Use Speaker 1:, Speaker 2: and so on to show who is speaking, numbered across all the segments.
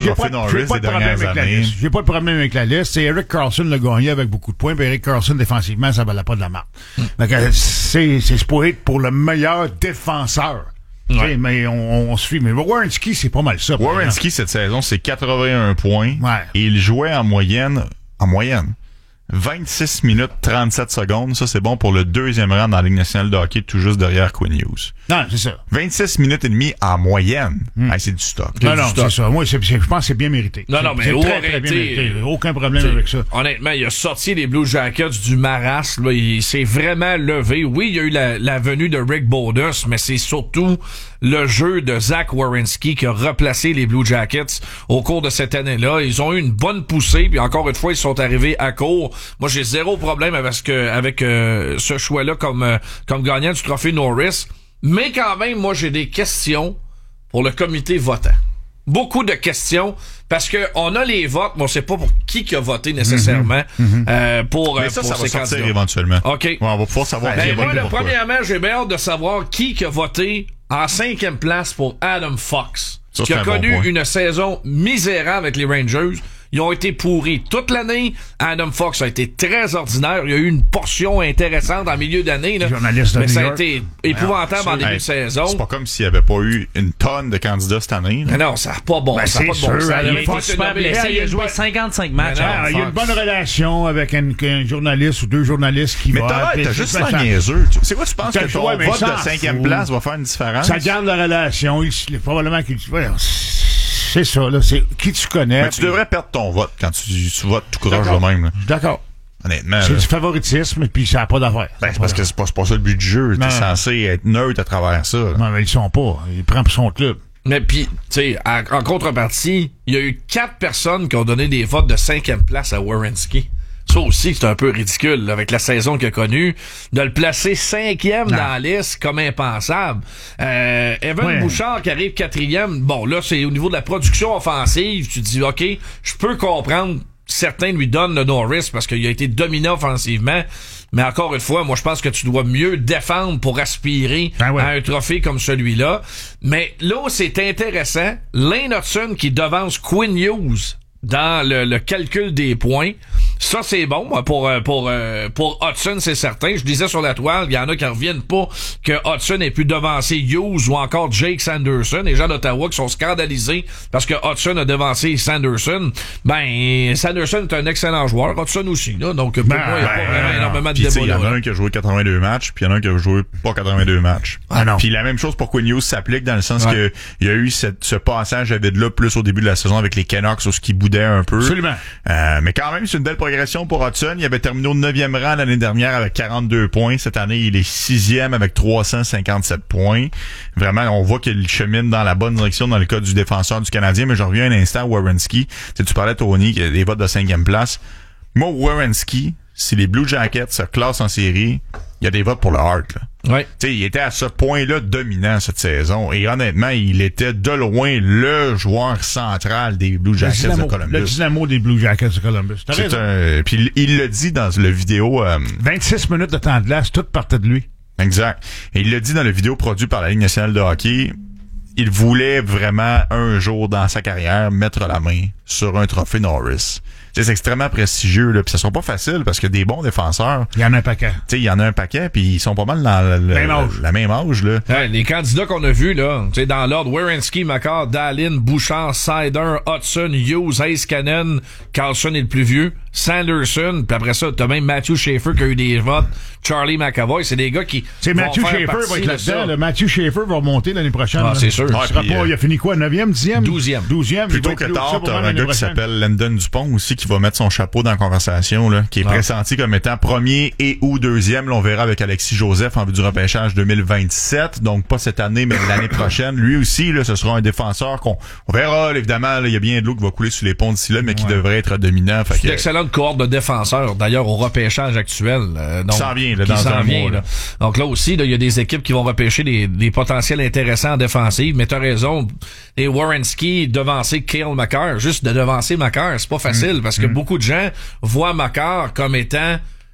Speaker 1: trophée Norris des dernières années.
Speaker 2: J'ai pas de problème avec la liste. C'est Erik Karlsson l'a gagné avec beaucoup de points, puis Erik Karlsson, défensivement, ça valait pas de la marque. C'est supposé être pour le meilleur défenseur. Ouais. Mais on se suit. Mais Werenski, c'est pas mal ça.
Speaker 1: Werenski, cette saison, c'est 81 points.
Speaker 2: Ouais.
Speaker 1: Et il jouait en moyenne, 26 minutes 37 secondes. Ça, c'est bon pour le deuxième rang dans la Ligue nationale de hockey, tout juste derrière Quinn Hughes.
Speaker 2: Non, c'est ça.
Speaker 1: 26 minutes et demie en moyenne. Hey, c'est du stock.
Speaker 2: Non, c'est ça. Moi, je pense que c'est bien mérité.
Speaker 3: Non, mais
Speaker 2: c'est très bien mérité. Aucun problème avec ça.
Speaker 3: Honnêtement, il a sorti les Blue Jackets du marasme. Là. Il s'est vraiment levé. Oui, il y a eu la venue de Rick Bowness, mais c'est surtout le jeu de Zach Werenski qui a replacé les Blue Jackets au cours de cette année-là. Ils ont eu une bonne poussée, puis encore une fois, ils sont arrivés à court. Moi, j'ai zéro problème avec ce choix-là comme gagnant du trophée Norris. Mais quand même, moi, j'ai des questions pour le comité votant. Beaucoup de questions, parce que on a les votes, mais on sait pas pour qui a voté nécessairement. Pour
Speaker 1: mais ça
Speaker 2: pour
Speaker 1: va
Speaker 2: ces
Speaker 1: sortir
Speaker 2: candidats.
Speaker 1: Éventuellement.
Speaker 3: OK.
Speaker 1: Ouais, on va pouvoir savoir qui a voté pourquoi.
Speaker 3: Premièrement, j'ai bien hâte de savoir qui a voté en 5e place pour Adam Fox,
Speaker 1: Ça,
Speaker 3: qui a connu
Speaker 1: bon
Speaker 3: une saison misérable avec les Rangers. Ils ont été pourris toute l'année. Adam Fox a été très ordinaire. Il y a eu une portion intéressante en milieu d'année. Là. Mais ça a été épouvantable en début de saison.
Speaker 1: C'est pas comme s'il n'y avait pas eu une tonne de candidats cette année.
Speaker 3: Mais non, ça n'a pas bon. Ça n'a pas de bon sens.
Speaker 4: Il a joué 55 matchs.
Speaker 2: Il y a une bonne relation avec un journaliste ou deux journalistes qui
Speaker 1: mais
Speaker 2: votent.
Speaker 1: t'as juste l'air niaiseux. C'est quoi tu penses que ton vote de 5e place va faire une différence?
Speaker 2: Ça garde la relation. Probablement qu'il... C'est ça, là. C'est qui tu connais.
Speaker 1: Mais tu devrais perdre ton vote quand tu votes tout croche de même.
Speaker 2: D'accord.
Speaker 1: Honnêtement.
Speaker 2: C'est du favoritisme, puis ça n'a pas d'affaire.
Speaker 1: Ben, c'est parce que c'est pas ça le but du jeu. T'es censé être neutre à travers ça. Là.
Speaker 2: Non, mais ils sont pas. Il prend pour son club.
Speaker 3: Mais puis, tu sais, en contrepartie, il y a eu 4 personnes qui ont donné des votes de 5e place à Werenski. Ça aussi, c'est un peu ridicule, là, avec la saison qu'il a connue. De le placer 5e dans la liste, comme impensable. Evan Bouchard qui arrive 4e. Bon, là, c'est au niveau de la production offensive. Tu te dis, OK, je peux comprendre. Certains lui donnent le Norris parce qu'il a été dominant offensivement. Mais encore une fois, moi, je pense que tu dois mieux défendre pour aspirer à un trophée comme celui-là. Mais là où c'est intéressant, Lane Hutson qui devance Quinn Hughes dans le calcul des points. Ça, c'est bon pour Hudson, c'est certain. Je disais sur la toile, il y en a qui en reviennent pas que Hudson ait pu devancer Hughes ou encore Jake Sanderson. Les gens d'Ottawa qui sont scandalisés parce que Hudson a devancé Sanderson. Ben, Sanderson est un excellent joueur. Hudson aussi, là. Donc, pour moi, il n'y a pas vraiment énormément de débat.
Speaker 1: Il y en a un qui a joué 82 matchs, puis il y en a un qui a joué pas 82 matchs. Puis la même chose pour Quinn Hughes s'applique dans le sens que il y a eu ce passage à vide-là plus au début de la saison avec les Canucks où ce qui boudait un peu.
Speaker 2: Absolument.
Speaker 1: Mais quand même, c'est une belle progression pour Hudson. Il avait terminé au 9e rang l'année dernière avec 42 points. Cette année, il est 6e avec 357 points. Vraiment, on voit qu'il chemine dans la bonne direction dans le cas du défenseur du Canadien. Mais je reviens un instant à Werenski. Tu parlais, Tony, qu'il y a des votes de 5e place. Moi, Werenski, si les Blue Jackets se classent en série, il y a des votes pour le Hart, là.
Speaker 3: Ouais.
Speaker 1: Tu sais, il était à ce point-là dominant cette saison. Et honnêtement, il était de loin le joueur central des Blue Jackets de Columbus.
Speaker 2: Le dynamo des Blue Jackets de Columbus.
Speaker 1: Puis il le dit dans le vidéo...
Speaker 2: 26 minutes de temps de glace, tout partait de lui.
Speaker 1: Exact. Et il le dit dans le vidéo produit par la Ligue nationale de hockey. Il voulait vraiment, un jour dans sa carrière, mettre la main sur un trophée Norris. C'est extrêmement prestigieux, là, puis ça sera pas facile parce que des bons défenseurs.
Speaker 2: Il y en a un paquet.
Speaker 1: Tu sais, il y en a un paquet, puis ils sont pas mal dans la même âge, là.
Speaker 3: Ouais, les candidats qu'on a vus, là, tu sais, dans l'ordre, Werenski, Makar, Dahlin, Bouchard, Sider, Hudson, Hughes, Heiskanen, Karlsson est le plus vieux, Sanderson, puis après ça, t'as même Matthew Schaefer qui a eu des votes, Charlie McAvoy, c'est des gars qui.
Speaker 2: C'est Matthew Schaefer va être là-dedans, là. Matthew Schaefer va remonter l'année prochaine.
Speaker 3: Ah, c'est sûr.
Speaker 2: Il a fini quoi, 9e, 10e?
Speaker 3: 12e.
Speaker 1: Plutôt que tard, t'as un gars qui s'appelle Landon Dupont aussi qui va mettre son chapeau dans la conversation, là, qui est pressenti comme étant premier et ou deuxième. Là, on verra avec Alexis Joseph en vue du repêchage 2027. Donc, pas cette année, mais l'année prochaine. Lui aussi, là, ce sera un défenseur qu'on verra, là, évidemment, il y a bien de l'eau qui va couler sous les ponts d'ici là, mais qui devrait être dominant.
Speaker 3: C'est une excellente cohorte de défenseurs, d'ailleurs, au repêchage actuel. Donc,
Speaker 1: qui s'en vient, là, dans un mois. Là.
Speaker 3: Donc là aussi, il y a des équipes qui vont repêcher des potentiels intéressants en défensive, mais t'as raison. Et Werenski devancer Cale Makar, juste de devancer Makar, c'est pas facile parce que beaucoup de gens voient Makar comme étant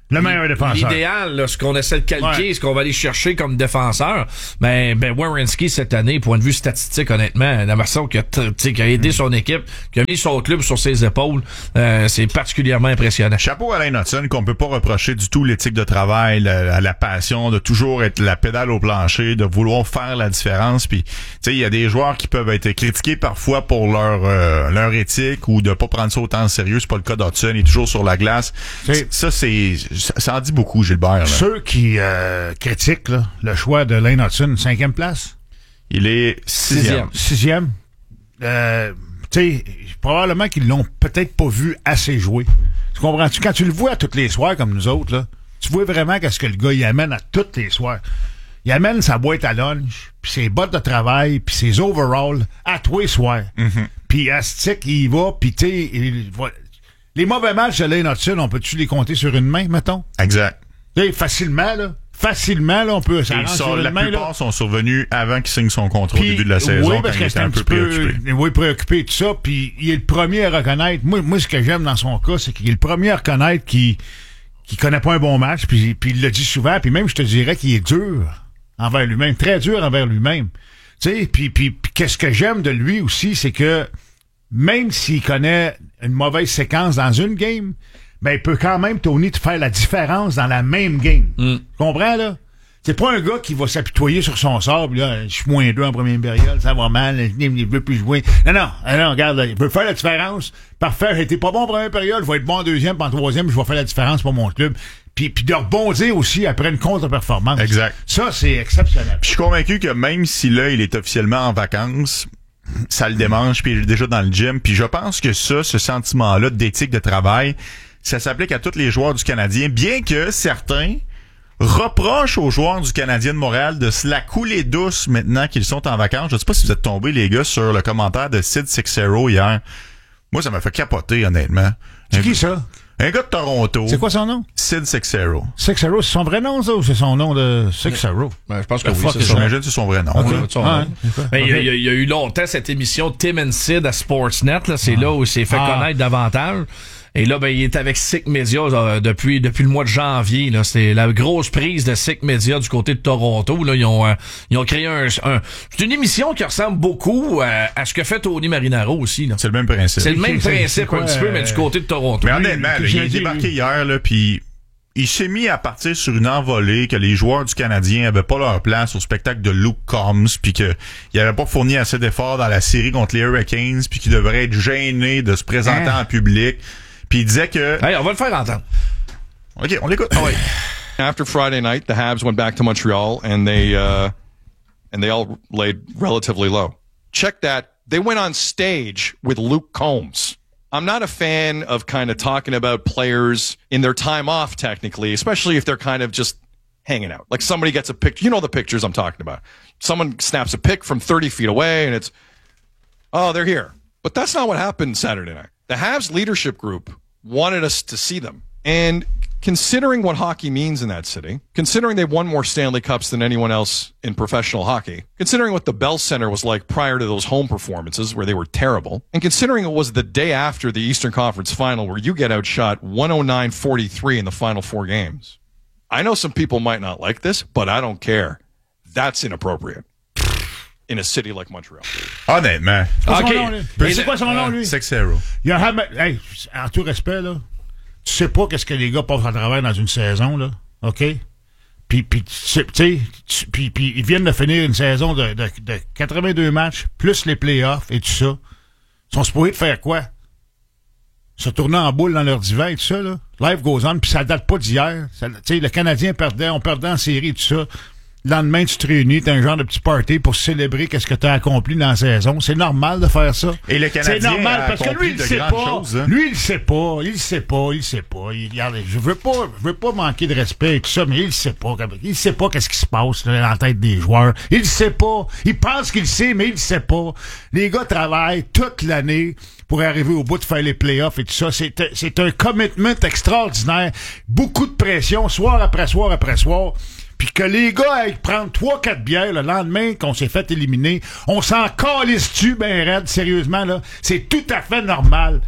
Speaker 2: Le meilleur défenseur.
Speaker 3: L'idéal, là, ce qu'on essaie de calquer, ce qu'on va aller chercher comme défenseur, ben Werenski cette année, point de vue statistique, honnêtement, la façon qu'il a aidé son équipe, qui a mis son club sur ses épaules, c'est particulièrement impressionnant.
Speaker 1: Chapeau à Lane Hudson, qu'on peut pas reprocher du tout l'éthique de travail, la passion, de toujours être la pédale au plancher, de vouloir faire la différence. Puis, tu sais, il y a des joueurs qui peuvent être critiqués parfois pour leur éthique ou de pas prendre ça autant au sérieux. C'est pas le cas d'Hudson, il est toujours sur la glace. Ça en dit beaucoup, Gilbert. Là.
Speaker 2: Ceux qui critiquent là, le choix de Lane Hudson, 5e place?
Speaker 1: Il est 6e.
Speaker 2: 6e? Tu sais, probablement qu'ils l'ont peut-être pas vu assez jouer. Tu comprends-tu? Quand tu le vois tous les soirs comme nous autres, là, tu vois vraiment qu'est-ce que le gars il amène à tous les soirs. Il amène sa boîte à lunch, puis ses bottes de travail, puis ses overalls à tous les soirs. Mm-hmm. Puis Astic, il y va, puis tu sais, les mauvais matchs de Lane Hudson, on peut-tu les compter sur une main, mettons?
Speaker 1: Exact.
Speaker 2: T'sais, facilement, là, on peut s'arranger sur une main.
Speaker 1: La plupart sont survenus avant qu'il signe son contrat au début de la saison.
Speaker 2: Oui, parce qu'il était un peu préoccupé. Oui, préoccupé, tout ça. Puis il est le premier à reconnaître. Moi, ce que j'aime dans son cas, c'est qu'il est le premier à reconnaître qu'il connaît pas un bon match. Puis il le dit souvent. Puis même, je te dirais qu'il est dur envers lui-même. Très dur envers lui-même. Tu sais, puis qu'est-ce que j'aime de lui aussi, c'est que même s'il connaît une mauvaise séquence dans une game, ben il peut quand même, Tony, te faire la différence dans la même game. Tu comprends, là? C'est pas un gars qui va s'apitoyer sur son sort, pis là, je suis -2 en première période, ça va mal, il veut plus jouer. Non, regarde, là, il veut faire la différence. Parfait, j'ai été pas bon en première période, je vais être bon en deuxième, puis en troisième, je vais faire la différence pour mon club. Puis de rebondir aussi après une contre-performance.
Speaker 1: Exact.
Speaker 2: Ça, c'est exceptionnel.
Speaker 1: Je suis convaincu que même si là, il est officiellement en vacances, ça le démange, puis il est déjà dans le gym. Puis je pense que ce sentiment-là d'éthique de travail, ça s'applique à tous les joueurs du Canadien, bien que certains reprochent aux joueurs du Canadien de Montréal de se la couler douce maintenant qu'ils sont en vacances. Je sais pas si vous êtes tombés, les gars, sur le commentaire de Sid Seixeiro hier. Moi, ça m'a fait capoter, honnêtement.
Speaker 2: C'est qui ça?
Speaker 1: Un gars de Toronto.
Speaker 2: C'est quoi son nom?
Speaker 1: Sid Seixeiro.
Speaker 2: Seixeiro, c'est son vrai nom, ça, ou c'est son nom de Seixeiro?
Speaker 3: Ben, je pense que oui,
Speaker 1: j'imagine que c'est son vrai nom.
Speaker 3: Okay. Il y a eu longtemps cette émission Tim and Sid à Sportsnet, là, c'est là où il s'est fait connaître davantage. Et là, ben, il est avec Sick Media depuis le mois de janvier. Là, c'est la grosse prise de Sick Media du côté de Toronto. Là, ils ont créé c'est une émission qui ressemble beaucoup à ce que fait Tony Marinaro aussi. Là.
Speaker 1: C'est le même principe.
Speaker 3: C'est le même principe un petit peu, mais du côté de Toronto.
Speaker 1: Mais honnêtement, il est débarqué hier, là, puis il s'est mis à partir sur une envolée que les joueurs du Canadien avaient pas leur place au spectacle de Luke Combs, puis que il avait pas fourni assez d'efforts dans la série contre les Hurricanes, puis qu'il devrait être gêné de se présenter en public. Puis il disait que...
Speaker 3: Hey, on va le faire entendre.
Speaker 1: OK, on l'écoute.
Speaker 3: Oui.
Speaker 5: After Friday night, the Habs went back to Montreal, and they all laid relatively low. Check that. They went on stage with Luke Combs. I'm not a fan of kind of talking about players in their time off, technically, especially if they're kind of just hanging out. Like somebody gets a picture. You know the pictures I'm talking about. Someone snaps a pic from 30 feet away, and it's, oh, they're here. But that's not what happened Saturday night. The Habs leadership group wanted us to see them. And considering what hockey means in that city, considering they've won more Stanley Cups than anyone else in professional hockey, considering what the Bell Center was like prior to those home performances where they were terrible, and considering it was the day after the Eastern Conference Final where you get outshot 109-43 in the final 4 games. I know some people might not like this, but I don't care. That's inappropriate. In a city like Montreal.
Speaker 1: Honnêtement.
Speaker 2: C'est quoi son nom, lui?
Speaker 1: Seixeiro.
Speaker 2: Hey, en tout respect, là, tu sais pas qu'est-ce que les gars passent à travers dans une saison, là, OK? Puis ils viennent de finir une saison de 82 matchs, plus les playoffs et tout ça. Ils sont supposés de faire quoi? Se tourner en boule dans leur divan et tout ça, là. Life goes on, puis ça date pas d'hier. Tu sais, le Canadien perdait, on perdait en série et tout ça. Le lendemain, tu te réunis, t'as un genre de petit party pour célébrer qu'est-ce que t'as accompli dans la saison. C'est normal de faire ça.
Speaker 1: Et le Canadien
Speaker 2: c'est normal
Speaker 1: a
Speaker 2: parce que lui, il sait pas.
Speaker 1: Choses, hein?
Speaker 2: Lui, il sait pas. Regarde, je veux pas manquer de respect et tout ça, mais il sait pas. Il sait pas qu'est-ce qui se passe là, dans la tête des joueurs. Il sait pas. Il pense qu'il sait, mais il sait pas. Les gars travaillent toute l'année pour arriver au bout de faire les playoffs et tout ça. C'est un commitment extraordinaire. Beaucoup de pression, soir après soir après soir. Puis que les gars aillent prendre 3-4 bières le lendemain qu'on s'est fait éliminer, on s'en calisse-tu ben raide, sérieusement, là. C'est tout à fait normal.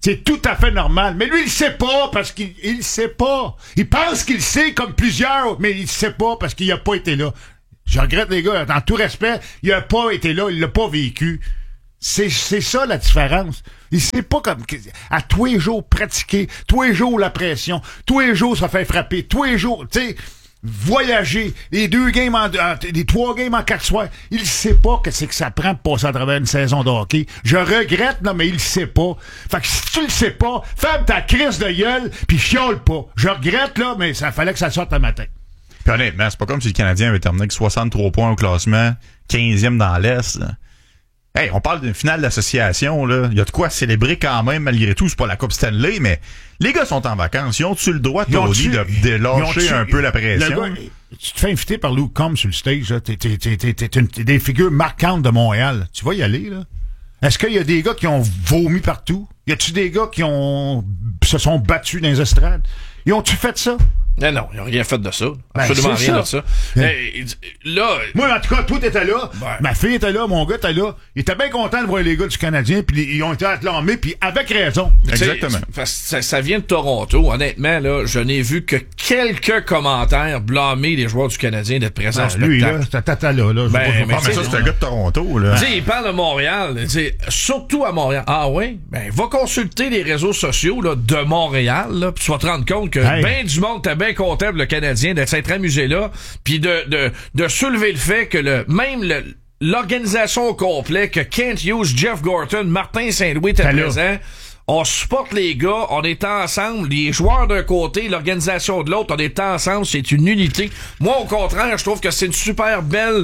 Speaker 2: C'est tout à fait normal. Mais lui, il sait pas parce qu'il sait pas. Il pense qu'il sait comme plusieurs, mais il sait pas parce qu'il a pas été là. Je regrette, les gars, dans tout respect, il a pas été là, il l'a pas vécu. C'est ça la différence. Il sait pas comme à tous les jours pratiquer, tous les jours la pression, tous les jours se faire frapper, tous les jours, tu sais, voyager, les 3 games en 4 soirs. Il sait pas que c'est que ça prend pour passer à travers une saison de hockey. Je regrette, non, mais il sait pas. Fait que si tu le sais pas, ferme ta crise de gueule pis chiole pas. Je regrette, là, mais ça fallait que ça sorte le matin.
Speaker 1: Puis honnêtement, c'est pas comme si le Canadien avait terminé avec 63 points au classement, 15e dans l'Est, là. Hey, on parle d'une finale d'association, là. Il y a de quoi célébrer quand même, malgré tout. C'est pas la Coupe Stanley, mais les gars sont en vacances. Ils ont-tu le droit, Tony, de lâcher un peu la pression?
Speaker 2: Gars, tu te fais inviter par Luke Combs sur le stage, là. T'es des figures marquantes de Montréal. Tu vas y aller, là? Est-ce qu'il y a des gars qui ont vomi partout? Y a-tu des gars qui se sont battus dans les estrades? Ils ont-tu fait ça?
Speaker 3: Non, ils n'ont rien fait de ça. Absolument rien de ça. Là,
Speaker 2: moi, en tout cas, toi, t'étais là.
Speaker 3: Ouais.
Speaker 2: Ma fille était là, mon gars était là. Il était bien content de voir les gars du Canadien, puis ils ont été acclamés, puis avec raison.
Speaker 1: Exactement.
Speaker 3: Ça vient de Toronto. Honnêtement, là, je n'ai vu que quelques commentaires blâmer les joueurs du Canadien d'être présents au spectacle.
Speaker 2: Lui, là, c'était tata là.
Speaker 1: Mais ça, c'est un gars de Toronto, là.
Speaker 3: Tu sais, il parle de Montréal, surtout à Montréal. Ah oui? Ben, va consulter les réseaux sociaux, là, de Montréal, là, puis tu vas te rendre compte que ben du monde était bien content pour le Canadien de s'être amusé là, puis de soulever le fait que l'organisation au complet, que Kent Hughes, Jeff Gorton, Martin Saint-Louis étaient présents. On supporte les gars, on est ensemble, les joueurs d'un côté, l'organisation de l'autre, on est ensemble, c'est une unité. Moi, au contraire, je trouve que c'est une super belle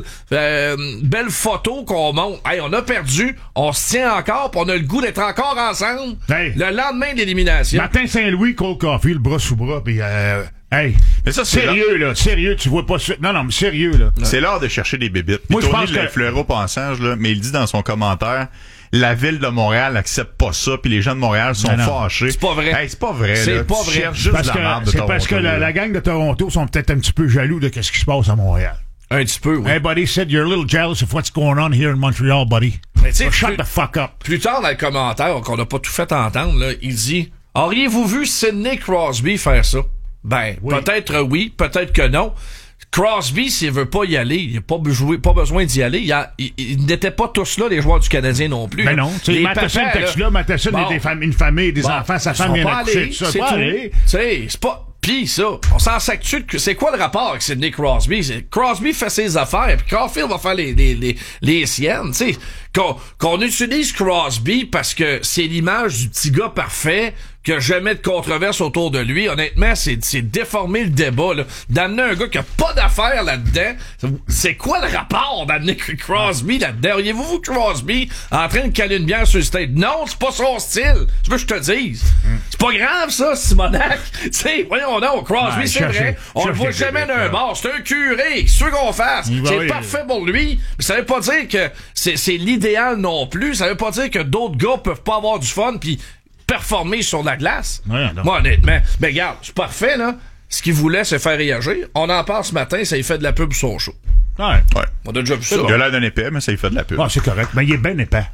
Speaker 3: photo qu'on montre. Hey, on a perdu, on se tient encore, pis on a le goût d'être encore ensemble.
Speaker 2: Hey.
Speaker 3: Le lendemain de l'élimination.
Speaker 2: Martin Saint-Louis, Cole Caulfield, bras sous bras, pis hey,
Speaker 1: mais ça, c'est
Speaker 2: sérieux, tu vois pas ça. Non, mais sérieux, là.
Speaker 1: C'est l'heure de chercher des bébites.
Speaker 2: Moi, je
Speaker 1: Tony
Speaker 2: pense que...
Speaker 1: l'effleura au passage, là, mais il dit dans son commentaire, la ville de Montréal n'accepte pas ça, puis les gens de Montréal sont fâchés.
Speaker 3: C'est pas vrai.
Speaker 1: Hey, c'est pas vrai,
Speaker 3: c'est
Speaker 1: là.
Speaker 3: pas vrai.
Speaker 1: Juste
Speaker 2: parce que la gang de Toronto sont peut-être un petit peu jaloux de ce qui se passe à Montréal.
Speaker 3: Un petit peu, oui.
Speaker 2: Hey, buddy said you're a little jealous of what's going on here in Montreal, buddy.
Speaker 3: Mais
Speaker 2: so shut the fuck up.
Speaker 3: Plus tard dans le commentaire, qu'on n'a pas tout fait entendre, là, il dit, auriez-vous vu Sidney Crosby faire ça? Ben, oui. Peut-être oui, peut-être que non. Crosby, s'il veut pas y aller, il n'a pas besoin d'y aller. Il n'était pas tous là, les joueurs du Canadien non plus.
Speaker 2: Mais non, tu sais, Matheson était là, Matheson a une famille, des enfants, sa femme vient d'accoucher, ça.
Speaker 3: C'est tout. C'est pas... Pis ça, on s'en sac-tu de... C'est quoi le rapport avec Sidney Crosby? Crosby fait ses affaires, puis Caulfield va faire les siennes, tu sais. Qu'on utilise Crosby parce que c'est l'image du petit gars parfait, que jamais de controverse autour de lui. Honnêtement, c'est déformer le débat, là. D'amener un gars qui a pas d'affaires là-dedans. C'est quoi le rapport d'amener Crosby là-dedans? Auriez-vous vu Crosby en train de caler une bière sur le stage? Non, c'est pas son style. Tu veux que je te dise? C'est pas grave, ça, Simonac. Tu sais, voyons donc, Crosby, c'est vrai. On le voit jamais d'un bord. C'est un curé. Qu'est-ce qu'on fasse? C'est parfait pour lui. Mais ça veut pas dire que c'est l'idéal non plus. Ça veut pas dire que d'autres gars peuvent pas avoir du fun puis performer sur la glace.
Speaker 2: Ouais,
Speaker 3: moi, honnêtement, ben regarde, c'est parfait, là. Ce qu'il voulait, c'est faire réagir. On en parle ce matin, ça lui fait de la pub sur son show.
Speaker 2: Ouais.
Speaker 3: On a déjà vu ça.
Speaker 1: Il a l'air d'un épais, mais ça lui fait de la pub.
Speaker 2: Ouais, c'est correct. Mais il est bien épais.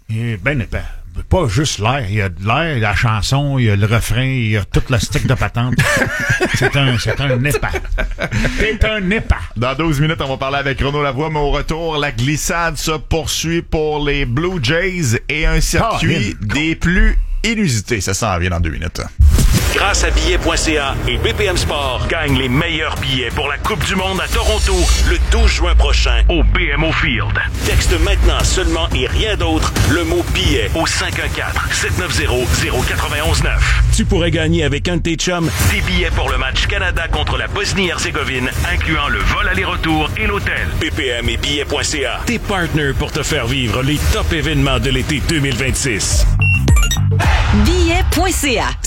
Speaker 2: Pas juste l'air. Il y a de l'air, la chanson, il y a le refrain, il y a toute la stick de patente. c'est un épais. C'est un épais.
Speaker 1: Dans 12 minutes, on va parler avec Renaud Lavoie, mais au retour, la glissade se poursuit pour les Blue Jays et un circuit des plus inusités. Ça s'en vient dans 2 minutes.
Speaker 6: Grâce à billets.ca et BPM Sport, gagne les meilleurs billets pour la Coupe du Monde à Toronto le 12 juin prochain au BMO Field. Texte maintenant seulement et rien d'autre le mot billet au 514-790-0919.
Speaker 7: Tu pourrais gagner avec un de tes chums
Speaker 6: des billets pour le match Canada contre la Bosnie-Herzégovine, incluant le vol aller-retour et l'hôtel. BPM et billets.ca.
Speaker 7: Tes partners pour te faire vivre les top événements de l'été 2026.
Speaker 8: Billets.ca.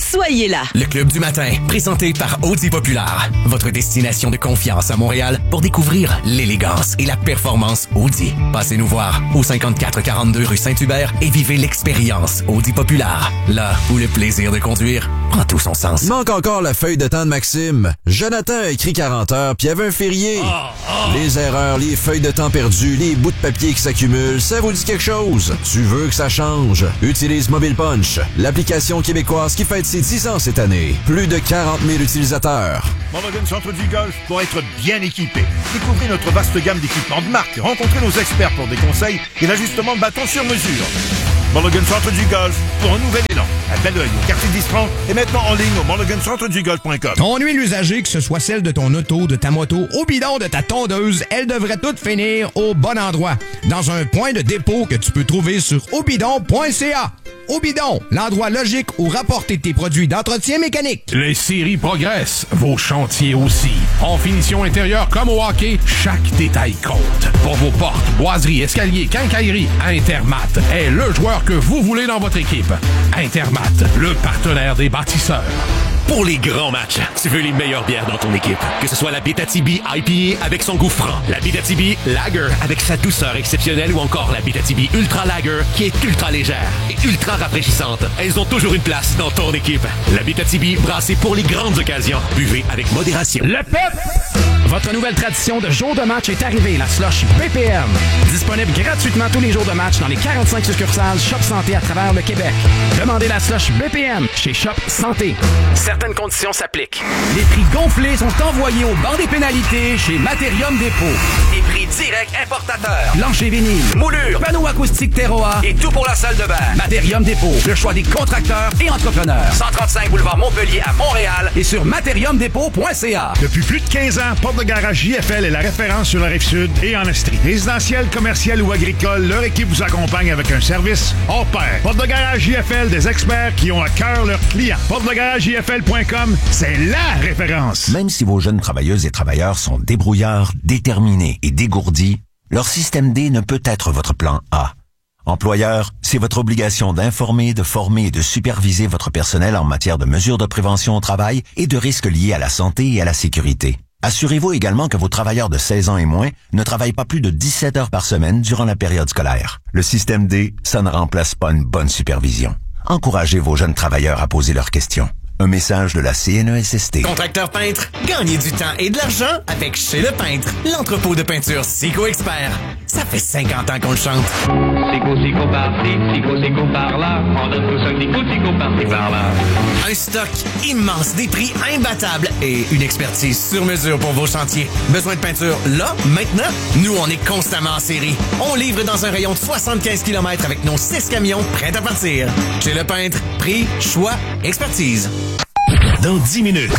Speaker 8: soyez là.
Speaker 9: Le Club du matin, présenté par Audi Populaire. Votre destination de confiance à Montréal pour découvrir l'élégance et la performance Audi. Passez nous voir au 5442 rue Saint-Hubert et vivez l'expérience Audi Populaire. Là où le plaisir de conduire prend tout son sens.
Speaker 10: Il manque encore la feuille de temps de Maxime. Jonathan a écrit 40 heures puis il y avait un férié. Les erreurs, les feuilles de temps perdues, les bouts de papier qui s'accumulent, ça vous dit quelque chose? Tu veux que ça change? Utilise Mobile Punch, l'application québécoise qui fête ses 10 ans cette année. Plus de 40 000 utilisateurs.
Speaker 11: Mulligan Centre du Golf pour être bien équipé. Découvrez notre vaste gamme d'équipements de marque. Rencontrez nos experts pour des conseils et l'ajustement de bâton sur mesure. Mulligan Centre du Golf pour un nouvel élan. À Belleuil, au quartier d'Istran et maintenant en ligne au mulligancentredugolf.com.
Speaker 12: Ton huile usagée, que ce soit celle de ton auto, de ta moto, au bidon de ta tondeuse, elle devrait toutes finir au bon endroit. Dans un point de dépôt que tu peux trouver sur aubidon.ca. Aubidon, l'endroit logique où rapporter tes produits d'entretien mécanique.
Speaker 13: Les séries progressent, vos chantiers aussi. En finition intérieure comme au hockey, chaque détail compte. Pour vos portes, boiseries, escaliers, quincailleries, Intermat est le joueur que vous voulez dans votre équipe. Intermat, le partenaire des bâtisseurs.
Speaker 6: Pour les grands matchs, tu veux les meilleures bières dans ton équipe. Que ce soit la Bétatibi IPA avec son goût franc, la Bétatibi Lager avec sa douceur exceptionnelle ou encore la Bétatibi Ultra Lager qui est ultra légère et ultra rafraîchissante. Elles ont toujours une place dans ton équipe. La Bétatibi brassée pour les grandes occasions. Buvez avec modération.
Speaker 12: Le PEP! Votre nouvelle tradition de jour de match est arrivée, la slush BPM. Disponible gratuitement tous les jours de match dans les 45 succursales Shop Santé à travers le Québec. Demandez la slush BPM chez Shop Santé. Certaines conditions s'appliquent. Les prix gonflés sont envoyés au banc des pénalités chez Materium Dépôt.
Speaker 9: Et prix direct importateur.
Speaker 12: Plancher vinyle,
Speaker 9: Moulure,
Speaker 12: panneau acoustique Terroir
Speaker 9: et tout pour la salle de bain.
Speaker 12: Materium Dépôt, le choix des contracteurs et entrepreneurs.
Speaker 9: 135 boulevard Montpellier à Montréal
Speaker 12: et sur materiumdépôt.ca.
Speaker 2: Depuis plus de 15 ans, Porte de Garage JFL est la référence sur la Rive-Sud et en Estrie. Résidentiel, commercial ou agricole, leur équipe vous accompagne avec un service hors pair. Porte de Garage JFL, des experts qui ont à cœur leurs clients. PorteDeGarageJFL.com, c'est la référence.
Speaker 14: Même si vos jeunes travailleuses et travailleurs sont débrouillards, déterminés et dégourdis, leur système D ne peut être votre plan A. Employeur, c'est votre obligation d'informer, de former et de superviser votre personnel en matière de mesures de prévention au travail et de risques liés à la santé et à la sécurité. Assurez-vous également que vos travailleurs de 16 ans et moins ne travaillent pas plus de 17 heures par semaine durant la période scolaire. Le système D, ça ne remplace pas une bonne supervision. Encouragez vos jeunes travailleurs à poser leurs questions. Un message de la CNESST.
Speaker 9: Contracteur peintre, gagnez du temps et de l'argent avec Chez Le Peintre, l'entrepôt de peinture Sico Expert. Ça fait 50 ans qu'on le chante.
Speaker 15: Sico par-ci, Sico par-là. On a tous un Sico par-ci, par-là.
Speaker 9: Un stock immense, des prix imbattables et une expertise sur mesure pour vos chantiers. Besoin de peinture là, maintenant? Nous, on est constamment en série. On livre dans un rayon de 75 km avec nos 6 camions prêts à partir. Chez Le Peintre, prix, choix, expertise.
Speaker 6: Dans 10 minutes,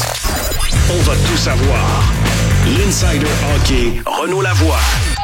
Speaker 6: on va tout savoir. L'Insider Hockey, Renaud Lavoie.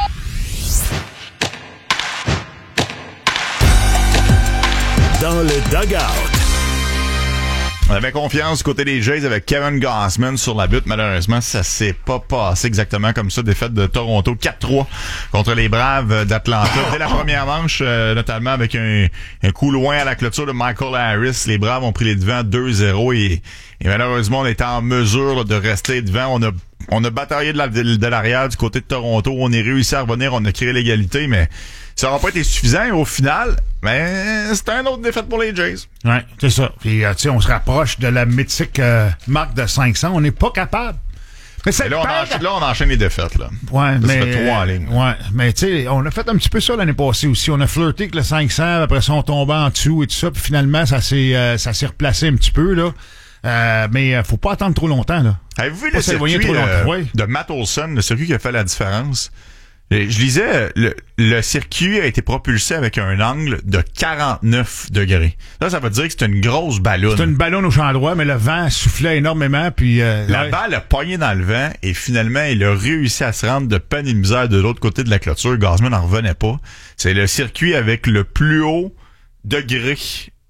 Speaker 6: Dans le dugout.
Speaker 1: On avait confiance du côté des Jays avec Kevin Gausman sur la butte. Malheureusement, ça s'est pas passé exactement comme ça. Défaite de Toronto 4-3 contre les Braves d'Atlanta. Dès la première manche, notamment avec un coup loin à la clôture de Michael Harris, les Braves ont pris les devants 2-0 et malheureusement, on était en mesure là, de rester devant. On a bataillé de l'arrière du côté de Toronto. On est réussi à revenir. On a créé l'égalité, mais ça n'aura pas été suffisant. Et au final, c'était une autre défaite pour les Jays.
Speaker 2: Ouais, c'est ça. Puis, tu sais, on se rapproche de la mythique marque de 500. On n'est pas capable. Mais
Speaker 1: on enchaîne les défaites, là.
Speaker 2: Ouais,
Speaker 1: ça
Speaker 2: mais.
Speaker 1: fait 3 en ligne.
Speaker 2: Ouais, mais tu sais, on a fait un petit peu ça l'année passée aussi. On a flirté avec le 500, après ça, on tombait en dessous et tout ça. Puis finalement, ça s'est replacé un petit peu, là. Mais faut pas attendre trop longtemps, là.
Speaker 1: Avez-vous vu le circuit de Matt Olson, le circuit qui a fait la différence? Je lisais, le circuit a été propulsé avec un angle de 49 degrés. Là, ça veut dire que c'est une grosse ballonne.
Speaker 2: C'est une ballonne au champ droit, mais le vent soufflait énormément, puis...
Speaker 1: la balle a pogné dans le vent, et finalement, il a réussi à se rendre de peine et de misère de l'autre côté de la clôture. Gausman n'en revenait pas. C'est le circuit avec le plus haut degré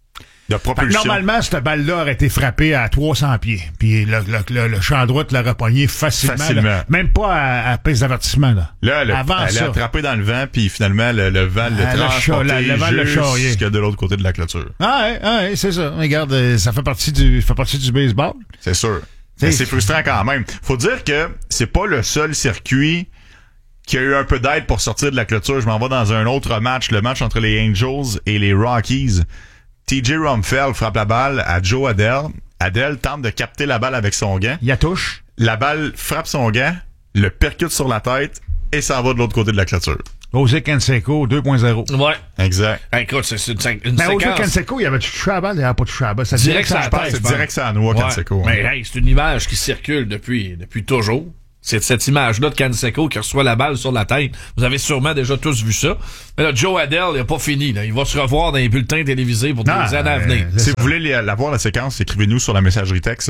Speaker 1: de propulsion.
Speaker 2: Normalement, cette balle-là aurait été frappée à 300 pieds. Puis le champ droit l'a repogné facilement. Là. Même pas à piste d'avertissement. Là,
Speaker 1: elle a attrapé dans le vent, puis finalement, le vent l'a transporté jusqu'à de l'autre côté de la clôture.
Speaker 2: Ouais, c'est ça. Regarde, ça fait partie du baseball.
Speaker 1: C'est sûr. Mais c'est frustrant quand même. Faut dire que c'est pas le seul circuit qui a eu un peu d'aide pour sortir de la clôture. Je m'en vais dans un autre match, le match entre les Angels et les Rockies. TJ Rumfeld frappe la balle à Joe Adell. Adell tente de capter la balle avec son gant.
Speaker 2: Il la touche.
Speaker 1: La balle frappe son gant, le percute sur la tête et s'en va de l'autre côté de la clôture.
Speaker 2: José Canseco 2.0.
Speaker 3: Ouais.
Speaker 1: Exact.
Speaker 3: Écoute, c'est une séquence.
Speaker 2: Mais José Canseco, il avait touché la balle, il n'avait pas touché la balle.
Speaker 3: C'est direct ça passe.
Speaker 1: C'est direct ça à noix, Canseco.
Speaker 3: Mais hey, c'est une image qui circule depuis toujours. C'est cette image-là de Canseco qui reçoit la balle sur la tête. Vous avez sûrement déjà tous vu ça. Mais là, Joe Adell, il n'a pas fini. Là. Il va se revoir dans les bulletins télévisés pour des années à venir.
Speaker 1: Si vous voulez la voir, la séquence, écrivez-nous sur la messagerie texte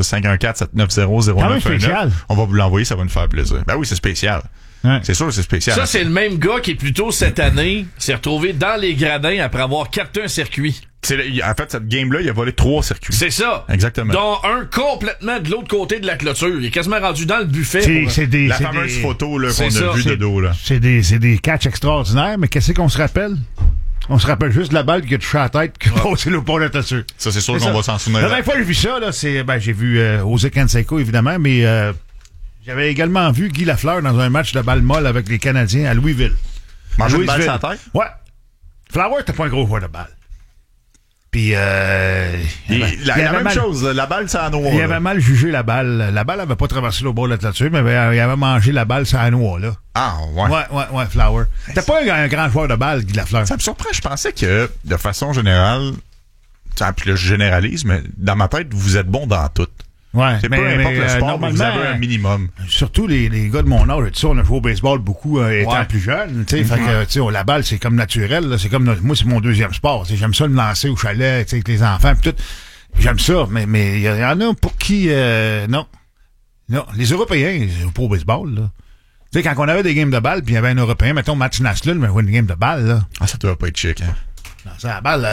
Speaker 1: 514-790-0919. On va vous l'envoyer, ça va nous faire plaisir. Ben oui, c'est spécial. Ouais. C'est sûr, c'est spécial.
Speaker 3: Ça, c'est le même gars qui, plus tôt cette année, s'est retrouvé dans les gradins après avoir capté un circuit.
Speaker 1: En fait, cette game-là, il a volé 3 circuits.
Speaker 3: C'est ça.
Speaker 1: Exactement.
Speaker 3: Dont un complètement de l'autre côté de la clôture. Il est quasiment rendu dans le buffet.
Speaker 1: La fameuse photo là, qu'on a vue de dos. Là.
Speaker 2: C'est des catchs extraordinaires, mais qu'est-ce qu'on se rappelle? On se rappelle juste de la balle qui a touché à la tête qui a passé le pont de la clôture.
Speaker 1: Ça, c'est sûr qu'on va s'en souvenir.
Speaker 2: La dernière fois que j'ai vu ça, là, j'ai vu José Canseco, évidemment, mais j'avais également vu Guy Lafleur dans un match de balle molle avec les Canadiens à Louisville.
Speaker 1: Manger une balle sur la tête?
Speaker 2: Ouais. Flower, t'as pas un gros joueur de balle. Puis
Speaker 1: la même chose, la balle ça a noix.
Speaker 2: Il avait mal jugé la balle. La balle avait pas traversé le bord de la clôture, mais il avait mangé la balle sur la noix, là.
Speaker 1: Ah, ouais.
Speaker 2: Ouais, Flower. T'es pas un grand joueur de balle, Guy Lafleur.
Speaker 1: Ça me surprend, je pensais que, de façon générale, puis là, je généralise, mais dans ma tête, vous êtes bon dans tout.
Speaker 2: Ouais,
Speaker 1: c'est peu importe le sport, mais vous avez un minimum.
Speaker 2: Surtout les gars de mon âge, tu sais, on a joué au baseball beaucoup étant plus jeune, tu sais, fait que tu sais, la balle c'est comme naturel, là, c'est comme moi c'est mon deuxième sport, j'aime ça me lancer au chalet, tu sais, avec les enfants pis tout. J'aime ça, mais il y en a pour qui non, les Européens ils jouent pas au baseball là. Tu sais, quand on avait des games de balle, puis il y avait un Européen, mettons Match Naslund, mais une game de balle là.
Speaker 1: Ah, ça doit pas être chic, hein.
Speaker 2: Non, c'est la balle.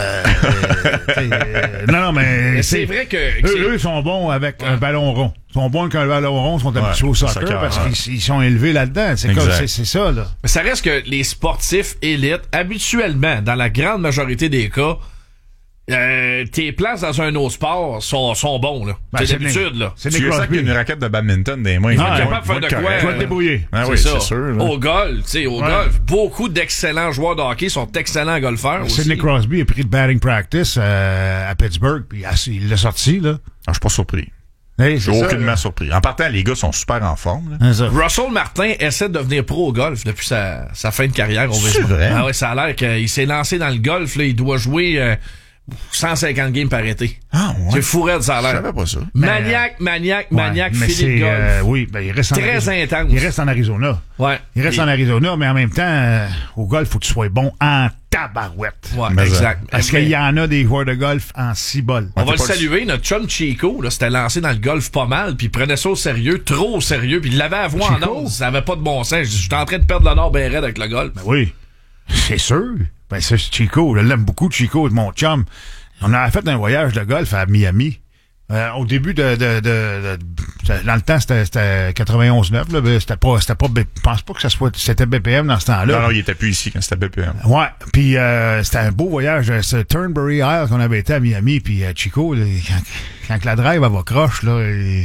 Speaker 2: Non, mais
Speaker 3: c'est vrai que
Speaker 2: eux sont bons avec un ballon rond. Ils sont bons avec un ballon rond, ils sont habitués au soccer parce qu'ils sont élevés là-dedans. C'est ça, là.
Speaker 3: Mais ça reste que les sportifs élites, habituellement, dans la grande majorité des cas, tes places dans un autre sport sont bons, là. C'est d'habitude, là.
Speaker 1: Tu sais qu'il y a une raquette de badminton des mains.
Speaker 3: Il est capable de faire de quoi?
Speaker 2: Tu vas te débrouiller.
Speaker 1: Ah oui, c'est sûr. Là.
Speaker 3: Au golf, tu sais, golf, beaucoup d'excellents joueurs de hockey sont excellents golfeurs aussi.
Speaker 2: Sidney Crosby a pris de batting practice à Pittsburgh, puis il l'a sorti, là.
Speaker 1: Ah, je suis pas surpris.
Speaker 2: Hey,
Speaker 1: je suis aucunement surpris. En partant, les gars sont super en forme. Là.
Speaker 3: Russell Martin essaie de devenir pro au golf depuis sa fin de carrière.
Speaker 1: C'est vrai?
Speaker 3: Ah ouais, ça a l'air qu'il s'est lancé dans le golf, là, il doit jouer 150 games par été.
Speaker 1: Ah ouais.
Speaker 3: C'est fourré de salaire.
Speaker 1: Je savais pas ça.
Speaker 3: Maniaque, fini de golf.
Speaker 2: Oui, il reste
Speaker 3: très intense.
Speaker 2: Il reste en Arizona.
Speaker 3: Ouais.
Speaker 2: Il reste en Arizona, mais en même temps, au golf, faut que tu sois bon en tabarouette.
Speaker 3: Ouais, exact.
Speaker 2: Parce qu'il y en a des joueurs de golf en cibole.
Speaker 3: On va le saluer, notre chum Chico, là, s'était lancé dans le golf pas mal, puis il prenait ça au sérieux, trop au sérieux, puis il l'avait à voix en ondes, ça avait pas de bon sens. J'étais en train de perdre le nord ben raide avec le golf.
Speaker 2: Ben oui, c'est sûr. Ben ça, c'est Chico. Je l'aime beaucoup, Chico, mon chum. On a fait un voyage de golf à Miami. Au début dans le temps, c'était 91-9, là. C'était pas, je pense pas que c'était BPM dans ce temps-là.
Speaker 1: Non, il était plus ici quand c'était BPM.
Speaker 2: Ouais. Puis, c'était un beau voyage. C'est Turnberry Isle qu'on avait été à Miami. Puis, Chico, là, quand la drive, elle va croche, là,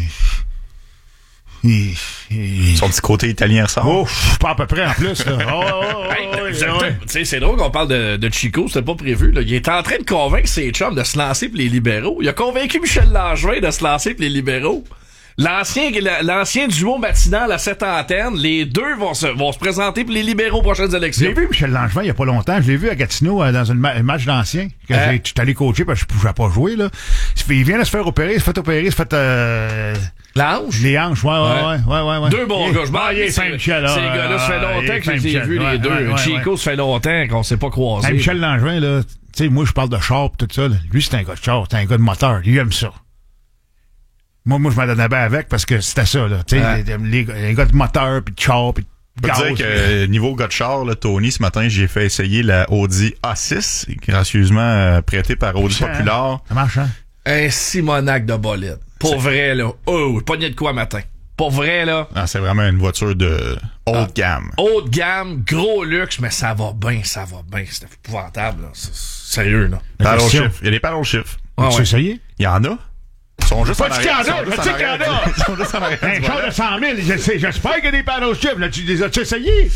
Speaker 1: son petit côté italien ressort.
Speaker 2: Oh, pas à peu près en plus. Là.
Speaker 3: C'est drôle qu'on parle de Chico, c'était pas prévu. Là. Il est en train de convaincre ses chums de se lancer pour les libéraux. Il a convaincu Michel Langevin de se lancer pour les libéraux. L'ancien duo matinal à cette antenne, les deux vont se présenter pour les libéraux aux prochaines élections.
Speaker 2: J'ai vu Michel Langevin il y a pas longtemps. Je l'ai vu à Gatineau dans un match d'anciens. Je suis allé coacher parce que je pouvais pas jouer. Là. Il vient de se faire opérer. Il se fait opérer. Il se fait...
Speaker 3: La hanche?
Speaker 2: Les hanches, ouais.
Speaker 3: Deux bons gars.
Speaker 2: Ces
Speaker 3: gars-là, ça fait longtemps que j'ai vu les deux. Chico, ça fait longtemps qu'on s'est pas croisés.
Speaker 2: Michel Langevin, là, tu sais, moi, je parle de char pis tout ça. Là. Lui, c'est un gars de char. C'est un gars de moteur. Il aime ça. Moi, je m'en donnais bien avec parce que c'était ça, là. Tu sais, les gars de moteur pis de char pis
Speaker 1: Je peux te dire que niveau gars de char, là, Tony, ce matin, j'ai fait essayer la Audi A6, gracieusement prêtée par Audi Populaire.
Speaker 2: Ça marche, hein?
Speaker 3: Un Simonac de bolide. Pour vrai, là. Oh, pogné de quoi matin? Pour vrai, là.
Speaker 1: Ah, c'est vraiment une voiture de haut de gamme.
Speaker 3: Haut de gamme, gros luxe, mais ça va bien. C'est épouvantable, là. C'est sérieux, là.
Speaker 1: Paddle shift. Il y a des paddle shift.
Speaker 2: Tu as essayé?
Speaker 1: Il y en a. Ils sont juste en arrière.
Speaker 2: Ils sont juste en arrière. Un char de 100 000, j'espère qu'il y a des paddle shifts. Là, tu les as-tu essayés?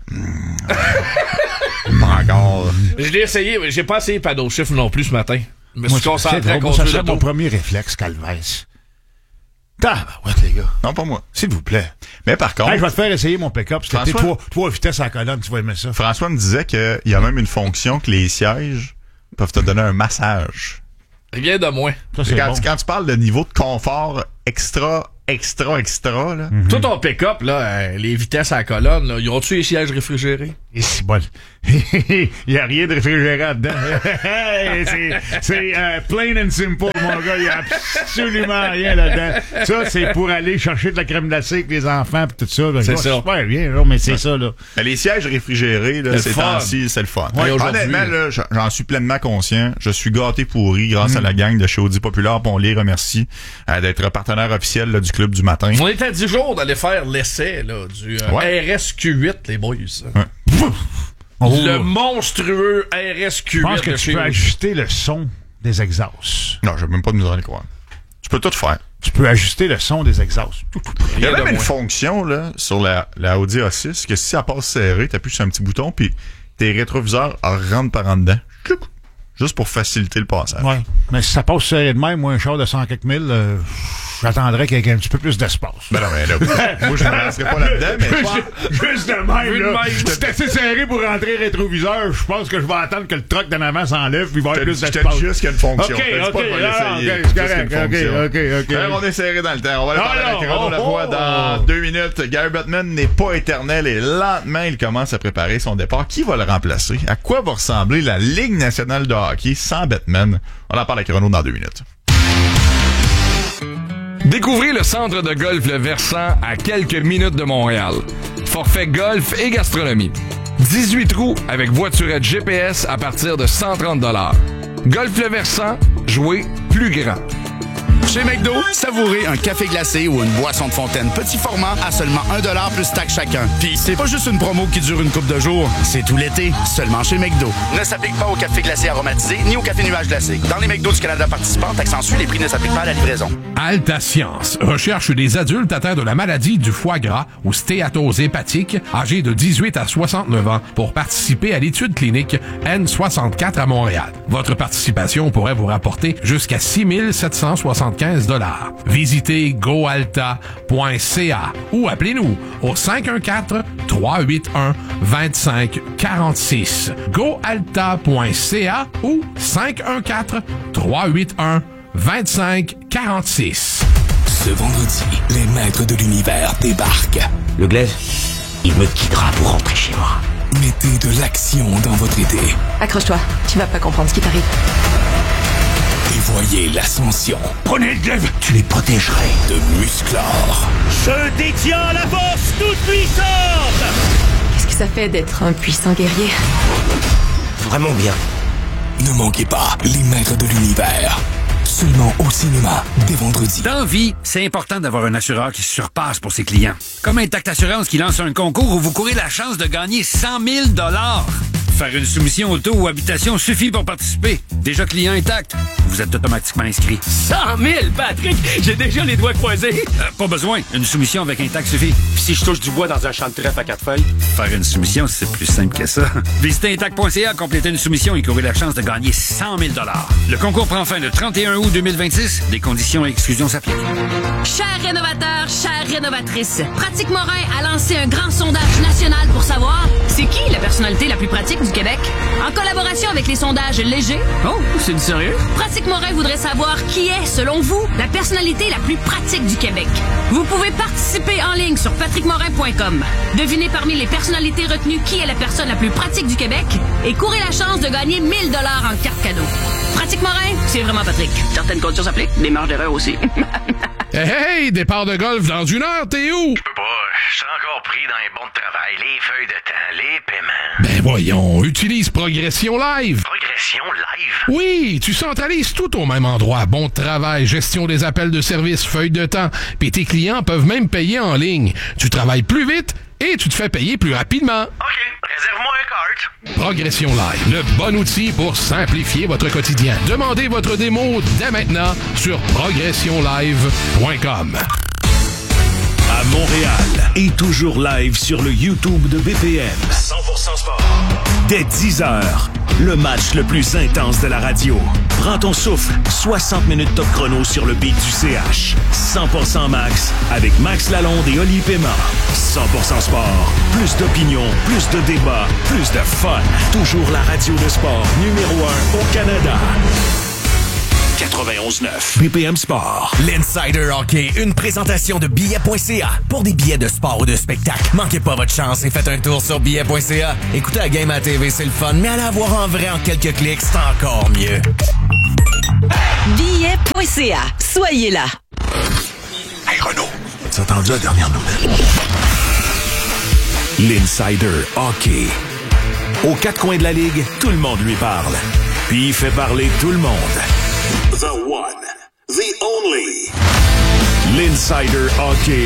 Speaker 1: Encore.
Speaker 3: Je l'ai essayé, mais j'ai pas essayé paddle shift non plus ce matin. Je me suis concentré à
Speaker 2: ça
Speaker 3: conduire
Speaker 2: serait
Speaker 3: l'auto.
Speaker 2: mon premier réflexe, Calvès. Tabarouette, les gars.
Speaker 1: Non, pas moi.
Speaker 2: S'il vous plaît.
Speaker 1: Mais par contre...
Speaker 2: Hey, je vais te faire essayer mon pick-up. C'était trois vitesses à la colonne. Tu vas aimer ça.
Speaker 1: François me disait qu'il y a même une fonction que les sièges peuvent te donner un massage.
Speaker 3: Rien de moins.
Speaker 2: Ça, c'est bon.
Speaker 1: Quand tu parles de niveau de confort extra, là.
Speaker 3: Toi, ton pick-up, là, les vitesses à la colonne, là, ils ont-tu les sièges réfrigérés?
Speaker 2: Et c'est bon. Il n'y a rien de réfrigéré là-dedans. C'est plain and simple, mon gars. Il n'y a absolument rien là-dedans. Ça, c'est pour aller chercher de la crème glacée avec les enfants et tout ça.
Speaker 3: C'est ça.
Speaker 2: Super bien, là, mais c'est ça, là.
Speaker 1: Mais les sièges réfrigérés, là, ces temps-ci, c'est le fun.
Speaker 3: Ouais,
Speaker 1: honnêtement, là, j'en suis pleinement conscient. Je suis gâté pourri grâce à la gang de chez Audi Populaire. On les remercie d'être partenaire officiel là, du club du matin.
Speaker 3: On était à 10 jours d'aller faire l'essai là, du RSQ8, les boys.
Speaker 1: Ouais.
Speaker 3: Le monstrueux RSQ8.
Speaker 2: Je pense que tu peux ajuster le son des exhausts.
Speaker 1: Non, j'ai même pas de misère à les croire. Tu peux tout faire.
Speaker 2: Tu peux ajuster le son des exhausts.
Speaker 1: Il y a même une fonction là sur la Audi A6 que si ça passe serré, t'appuies sur un petit bouton puis tes rétroviseurs rentrent par en dedans. Juste pour faciliter le passage.
Speaker 2: Ouais. Mais si ça passe serré de même, moi, un char de 100 quelques mille, j'attendrais qu'il y ait un petit peu plus d'espace.
Speaker 1: Ben non, mais là, moi, je me lancerai pas là-dedans, mais
Speaker 2: juste de même, là. C'est assez serré pour rentrer rétroviseur. Je pense que je vais attendre que le truck d'en avant s'enlève puis il va y avoir plus d'espace.
Speaker 1: Je te dis juste qu'il y a une fonction.
Speaker 2: OK,
Speaker 1: OK. On est serré dans le temps. On va aller parler avec Renaud Lavoie dans 2 minutes. Gary Bettman n'est pas éternel et lentement, il commence à préparer son départ. Qui va le remplacer? À quoi va ressembler la Ligue nationale de hockey sans Bettman? On en parle avec Renaud dans 2 minutes.
Speaker 8: Découvrez le centre de golf Le Versant à quelques minutes de Montréal. Forfait golf et gastronomie. 18 trous avec voiturette GPS à partir de 130 $. Golf Le Versant, jouez plus grand.
Speaker 16: Chez McDo, savourez un café glacé ou une boisson de fontaine petit format à seulement 1$ plus taxe chacun. Puis c'est pas juste une promo qui dure une couple de jours, c'est tout l'été, seulement chez McDo. Ne s'applique pas au café glacé aromatisé ni au café nuage glacé. Dans les McDo du Canada participants, taxe en suit, les prix ne s'appliquent pas à la livraison.
Speaker 13: Alta Science recherche des adultes atteints de la maladie du foie gras ou stéatose hépatique, âgés de 18 à 69 ans, pour participer à l'étude clinique N64 à Montréal. Votre participation pourrait vous rapporter jusqu'à 6 775 $. Visitez goalta.ca ou appelez-nous au 514-381-2546. goalta.ca ou 514-381-2546.
Speaker 17: Ce vendredi, les maîtres de l'univers débarquent.
Speaker 18: Le glaive, il me guidera pour rentrer chez moi.
Speaker 17: Mettez de l'action dans votre été.
Speaker 19: Accroche-toi, tu vas pas comprendre ce qui t'arrive.
Speaker 17: Et voyez l'ascension.
Speaker 18: Prenez le glaive, tu les protégerais.
Speaker 17: De Musclor.
Speaker 20: Je détiens la force toute puissante.
Speaker 19: Qu'est-ce que ça fait d'être un puissant guerrier?
Speaker 18: Vraiment bien.
Speaker 17: Ne manquez pas les maîtres de l'univers. Seulement au cinéma, dès vendredi.
Speaker 21: Dans vie, c'est important d'avoir un assureur qui se surpasse pour ses clients. Comme Intact Assurance qui lance un concours où vous courez la chance de gagner 100 000 $. Faire une soumission auto ou habitation suffit pour participer. Déjà client Intact, vous êtes automatiquement inscrit.
Speaker 20: 100 000, Patrick! J'ai déjà les doigts croisés.
Speaker 21: Pas besoin. Une soumission avec Intact suffit.
Speaker 20: Puis si je touche du bois dans un champ de trèfle à 4 feuilles?
Speaker 21: Faire une soumission, c'est plus simple que ça. Visitez Intact.ca, complétez une soumission et courez la chance de gagner 100 000 $. Le concours prend fin le 31 août 2026. Des conditions et exclusions s'appliquent.
Speaker 22: Chers rénovateurs, chères rénovatrices, Pratique Morin a lancé un grand sondage national pour savoir c'est qui la personnalité la plus pratique du Québec? En collaboration avec les sondages légers.
Speaker 20: Oh, c'est du sérieux?
Speaker 22: Pratique Morin voudrait savoir qui est, selon vous, la personnalité la plus pratique du Québec. Vous pouvez participer en ligne sur patrickmorin.com. Devinez parmi les personnalités retenues qui est la personne la plus pratique du Québec et courez la chance de gagner 1 000 $ en carte cadeau. Pratique Morin, c'est vraiment Patrick.
Speaker 20: Certaines conditions s'appliquent, des marges d'erreur aussi.
Speaker 13: Hey, départ de golf dans 1 heure, t'es où?
Speaker 23: Je peux pas,
Speaker 4: je suis encore pris dans les bons de travail, les feuilles de temps, les paiements.
Speaker 13: Ben voyons, utilise Progression Live.
Speaker 4: Progression Live?
Speaker 13: Oui, tu centralises tout au même endroit. Bon travail, gestion des appels de service, feuilles de temps. Puis tes clients peuvent même payer en ligne. Tu travailles plus vite et tu te fais payer plus rapidement.
Speaker 4: OK, réserve-moi un cart.
Speaker 13: Progression Live, le bon outil pour simplifier votre quotidien. Demandez votre démo dès maintenant sur progressionlive.com.
Speaker 6: À Montréal et toujours live sur le YouTube de BPM. 100% sport. Dès 10h, le match le plus intense de la radio. Prends ton souffle, 60 minutes top chrono sur le beat du CH. 100% max avec Max Lalonde et Oli Pema. 100% sport. Plus d'opinion, plus de débats, plus de fun. Toujours la radio de sport numéro 1 au Canada. 91.9 BPM Sport.
Speaker 9: L'Insider Hockey, une présentation de billets.ca. Pour des billets de sport ou de spectacle, manquez pas votre chance et faites un tour sur billets.ca. Écoutez la game à la TV, c'est le fun, mais allez la voir en vrai en quelques clics, c'est encore mieux.
Speaker 5: Billets.ca. Soyez là.
Speaker 6: Hey Renaud, t'as entendu la dernière nouvelle? L'Insider Hockey. Aux quatre coins de la ligue, tout le monde lui parle. Puis il fait parler tout le monde. The one, the only. L'Insider Hockey.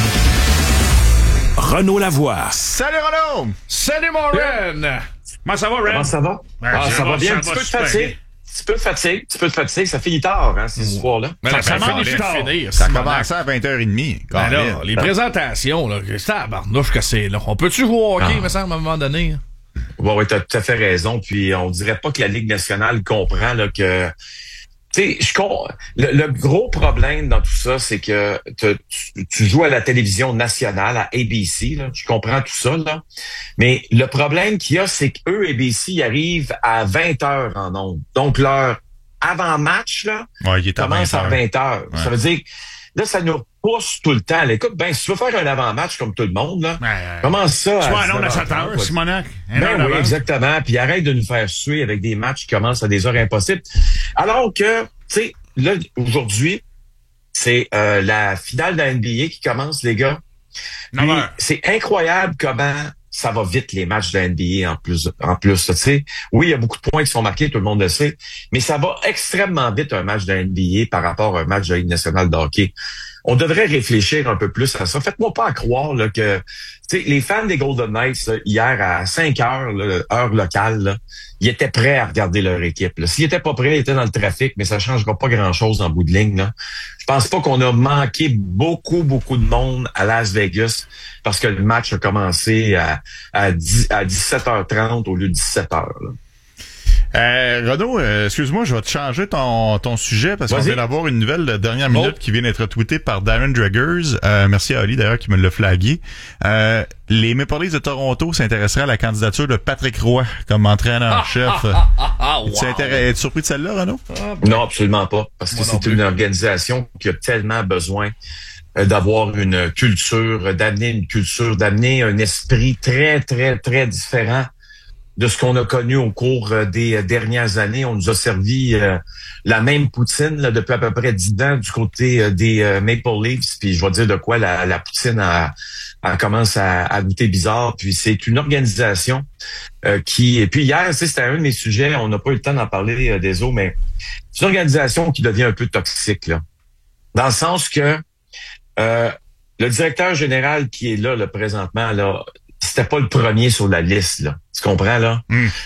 Speaker 6: Renaud Lavoie.
Speaker 1: Salut Renaud!
Speaker 3: Salut mon Ren!
Speaker 2: Comment ça va, Ren?
Speaker 23: Comment ça va? Ça va bien. Un petit peu de fatigue. Ça finit tard, hein, ces histoires-là.
Speaker 3: Ça commence tard.
Speaker 1: Ça a commencé à 20h30.
Speaker 3: Ben là, les présentations, là, c'est à barnouche que c'est là. On peut-tu jouer au hockey, me semble, à un moment donné?
Speaker 23: Oui, t'as tout à fait raison. Puis on dirait pas que la Ligue nationale comprend là, que... Tu sais, le gros problème dans tout ça, c'est que tu joues à la télévision nationale, à ABC, là. Je comprends tout ça, là. Mais le problème qu'il y a, c'est qu'eux, ABC, ils arrivent à 20h en ondes. Donc, leur avant-match, là, commence à 20h. Ouais. Ça veut dire, là, ça nous pousse tout le temps. Là, écoute, si tu veux faire un avant-match comme tout le monde, là, commence ça
Speaker 2: à 7h, Simonac.
Speaker 23: Oui, exactement. Puis arrête de nous faire suer avec des matchs qui commencent à des heures impossibles. Alors que, tu sais, là, aujourd'hui, c'est la finale de la NBA qui commence, les gars. Puis, c'est incroyable comment ça va vite, les matchs de la NBA en plus, tu sais. Oui, il y a beaucoup de points qui sont marqués, tout le monde le sait, mais ça va extrêmement vite, un match de la NBA par rapport à un match de la Ligue nationale de hockey. On devrait réfléchir un peu plus à ça. Faites-moi pas croire là, que tu sais, les fans des Golden Knights, là, hier à 5h, là, heure locale, là, ils étaient prêts à regarder leur équipe. Là. S'ils étaient pas prêts, ils étaient dans le trafic, mais ça changera pas grand-chose en bout de ligne. Là. Je pense pas qu'on a manqué beaucoup de monde à Las Vegas parce que le match a commencé à 17h30 au lieu de 17h. Là.
Speaker 1: Renaud, excuse-moi, je vais te changer ton sujet parce qu'on vient d'avoir une nouvelle de dernière minute qui vient d'être tweetée par Darren Draggers. Merci à Oli d'ailleurs qui me l'a flagué. Les Maple Leafs de Toronto s'intéresseraient à la candidature de Patrick Roy comme entraîneur-chef. Es-tu surpris de celle-là, Renaud?
Speaker 23: Non, absolument pas. Parce que c'est une organisation qui a tellement besoin d'avoir une culture, d'amener un esprit très, très, très différent de ce qu'on a connu au cours des dernières années. On nous a servi la même poutine là, depuis à peu près 10 ans du côté des Maple Leafs. Puis je vais dire de quoi la poutine commence à goûter bizarre. Puis c'est une organisation qui... Et puis hier, c'était un de mes sujets, on n'a pas eu le temps d'en parler des autres, mais c'est une organisation qui devient un peu toxique, là. Dans le sens que le directeur général qui est là présentement, là, c'était pas le premier sur la liste, là. Tu comprends, là?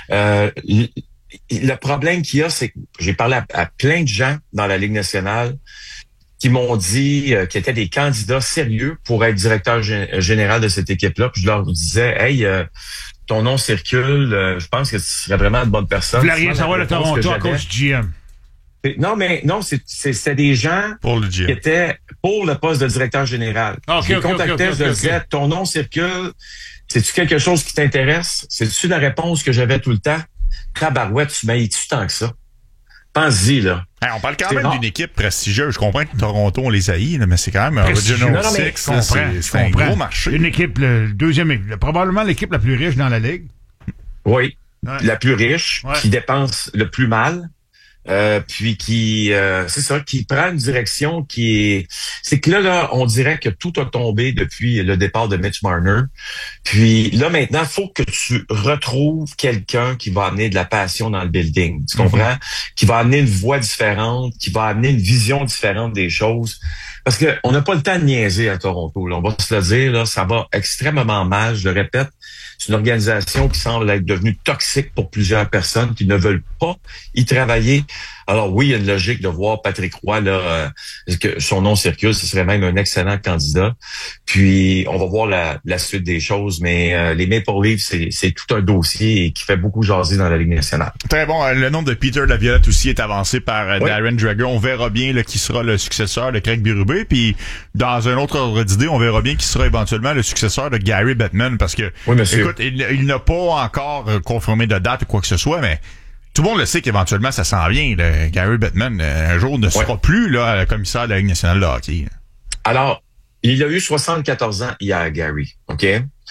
Speaker 23: Le problème qu'il y a, c'est que j'ai parlé à plein de gens dans la Ligue nationale qui m'ont dit qu'ils étaient des candidats sérieux pour être directeur général de cette équipe-là. Puis je leur disais, hey, ton nom circule, je pense que tu serais vraiment une bonne personne.
Speaker 2: Je voulais rien savoir de Toronto à cause du GM.
Speaker 23: Non, c'était des gens qui étaient pour le poste de directeur général. Je les contactais, je leur disais, ton nom circule. C'est-tu quelque chose qui t'intéresse? C'est-tu la réponse que j'avais tout le temps? Tabarouette, tu m'haïs-tu tant que ça? Pense-y, là.
Speaker 1: Hey, on parle quand même d'une équipe prestigieuse. Je comprends que Toronto, on les haït, là, mais c'est quand même un Original Six. C'est un gros marché.
Speaker 2: Une équipe, probablement l'équipe la plus riche dans la Ligue.
Speaker 23: Oui, la plus riche, qui dépense le plus mal. puis qui prend une direction c'est que là, on dirait que tout a tombé depuis le départ de Mitch Marner. Puis là, maintenant, il faut que tu retrouves quelqu'un qui va amener de la passion dans le building. Tu comprends? Qui va amener une voix différente, qui va amener une vision différente des choses. Parce que on n'a pas le temps de niaiser à Toronto. Là. On va se le dire, là, ça va extrêmement mal. Je le répète, c'est une organisation qui semble être devenue toxique pour plusieurs personnes qui ne veulent pas y travailler. Alors oui, il y a une logique de voir Patrick Roy, là, que son nom circule, ce serait même un excellent candidat. Puis on va voir la suite des choses, mais les Maple Leafs, c'est tout un dossier qui fait beaucoup jaser dans la Ligue nationale.
Speaker 1: Très bon. Le nom de Peter Laviolette aussi est avancé par Darren Dreger. On verra bien là, qui sera le successeur de Craig Berube. Puis dans un autre ordre d'idée, on verra bien qui sera éventuellement le successeur de Gary Bettman, parce que écoute, il n'a pas encore confirmé de date ou quoi que ce soit, mais tout le monde le sait qu'éventuellement, ça s'en vient. Là. Gary Bettman, un jour, ne sera plus là, le commissaire de la Ligue nationale de hockey.
Speaker 23: Alors, il a eu 74 ans hier, Gary. OK?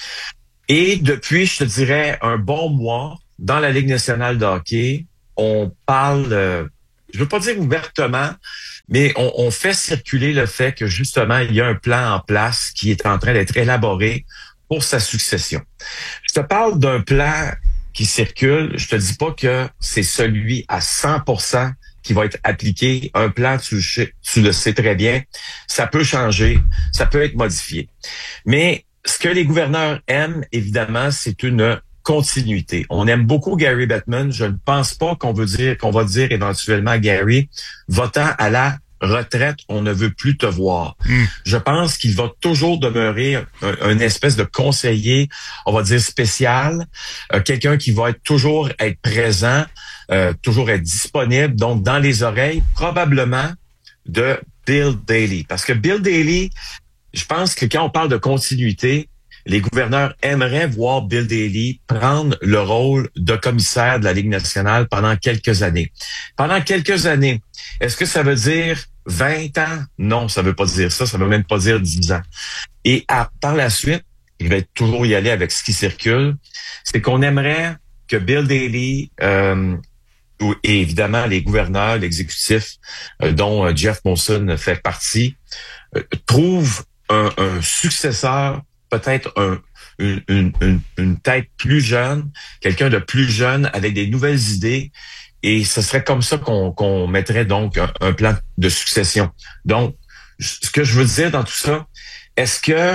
Speaker 23: Et depuis, je te dirais, un bon mois, dans la Ligue nationale de hockey, on parle, je veux pas dire ouvertement, mais on fait circuler le fait que, justement, il y a un plan en place qui est en train d'être élaboré pour sa succession. Je te parle d'un plan qui circule. Je te dis pas que c'est celui à 100% qui va être appliqué. Un plan, tu le sais très bien, ça peut changer, ça peut être modifié. Mais ce que les gouverneurs aiment, évidemment, c'est une continuité. On aime beaucoup Gary Bettman. Je ne pense pas qu'on va dire éventuellement à Gary, va-t'en à la retraite, on ne veut plus te voir. Je pense qu'il va toujours demeurer un espèce de conseiller, on va dire spécial, quelqu'un qui va toujours être présent, toujours être disponible, donc dans les oreilles, probablement, de Bill Daly. Parce que Bill Daly, je pense que quand on parle de continuité, les gouverneurs aimeraient voir Bill Daly prendre le rôle de commissaire de la Ligue nationale pendant quelques années. Pendant quelques années, est-ce que ça veut dire 20 ans? Non, ça veut pas dire ça. Ça veut même pas dire 10 ans. Et par la suite, je vais toujours y aller avec ce qui circule, c'est qu'on aimerait que Bill Daly, et évidemment les gouverneurs, l'exécutif, dont Jeff Molson fait partie, trouvent un successeur, peut-être une tête plus jeune, quelqu'un de plus jeune avec des nouvelles idées. Et ce serait comme ça qu'on mettrait donc un plan de succession. Donc, ce que je veux dire dans tout ça, est-ce que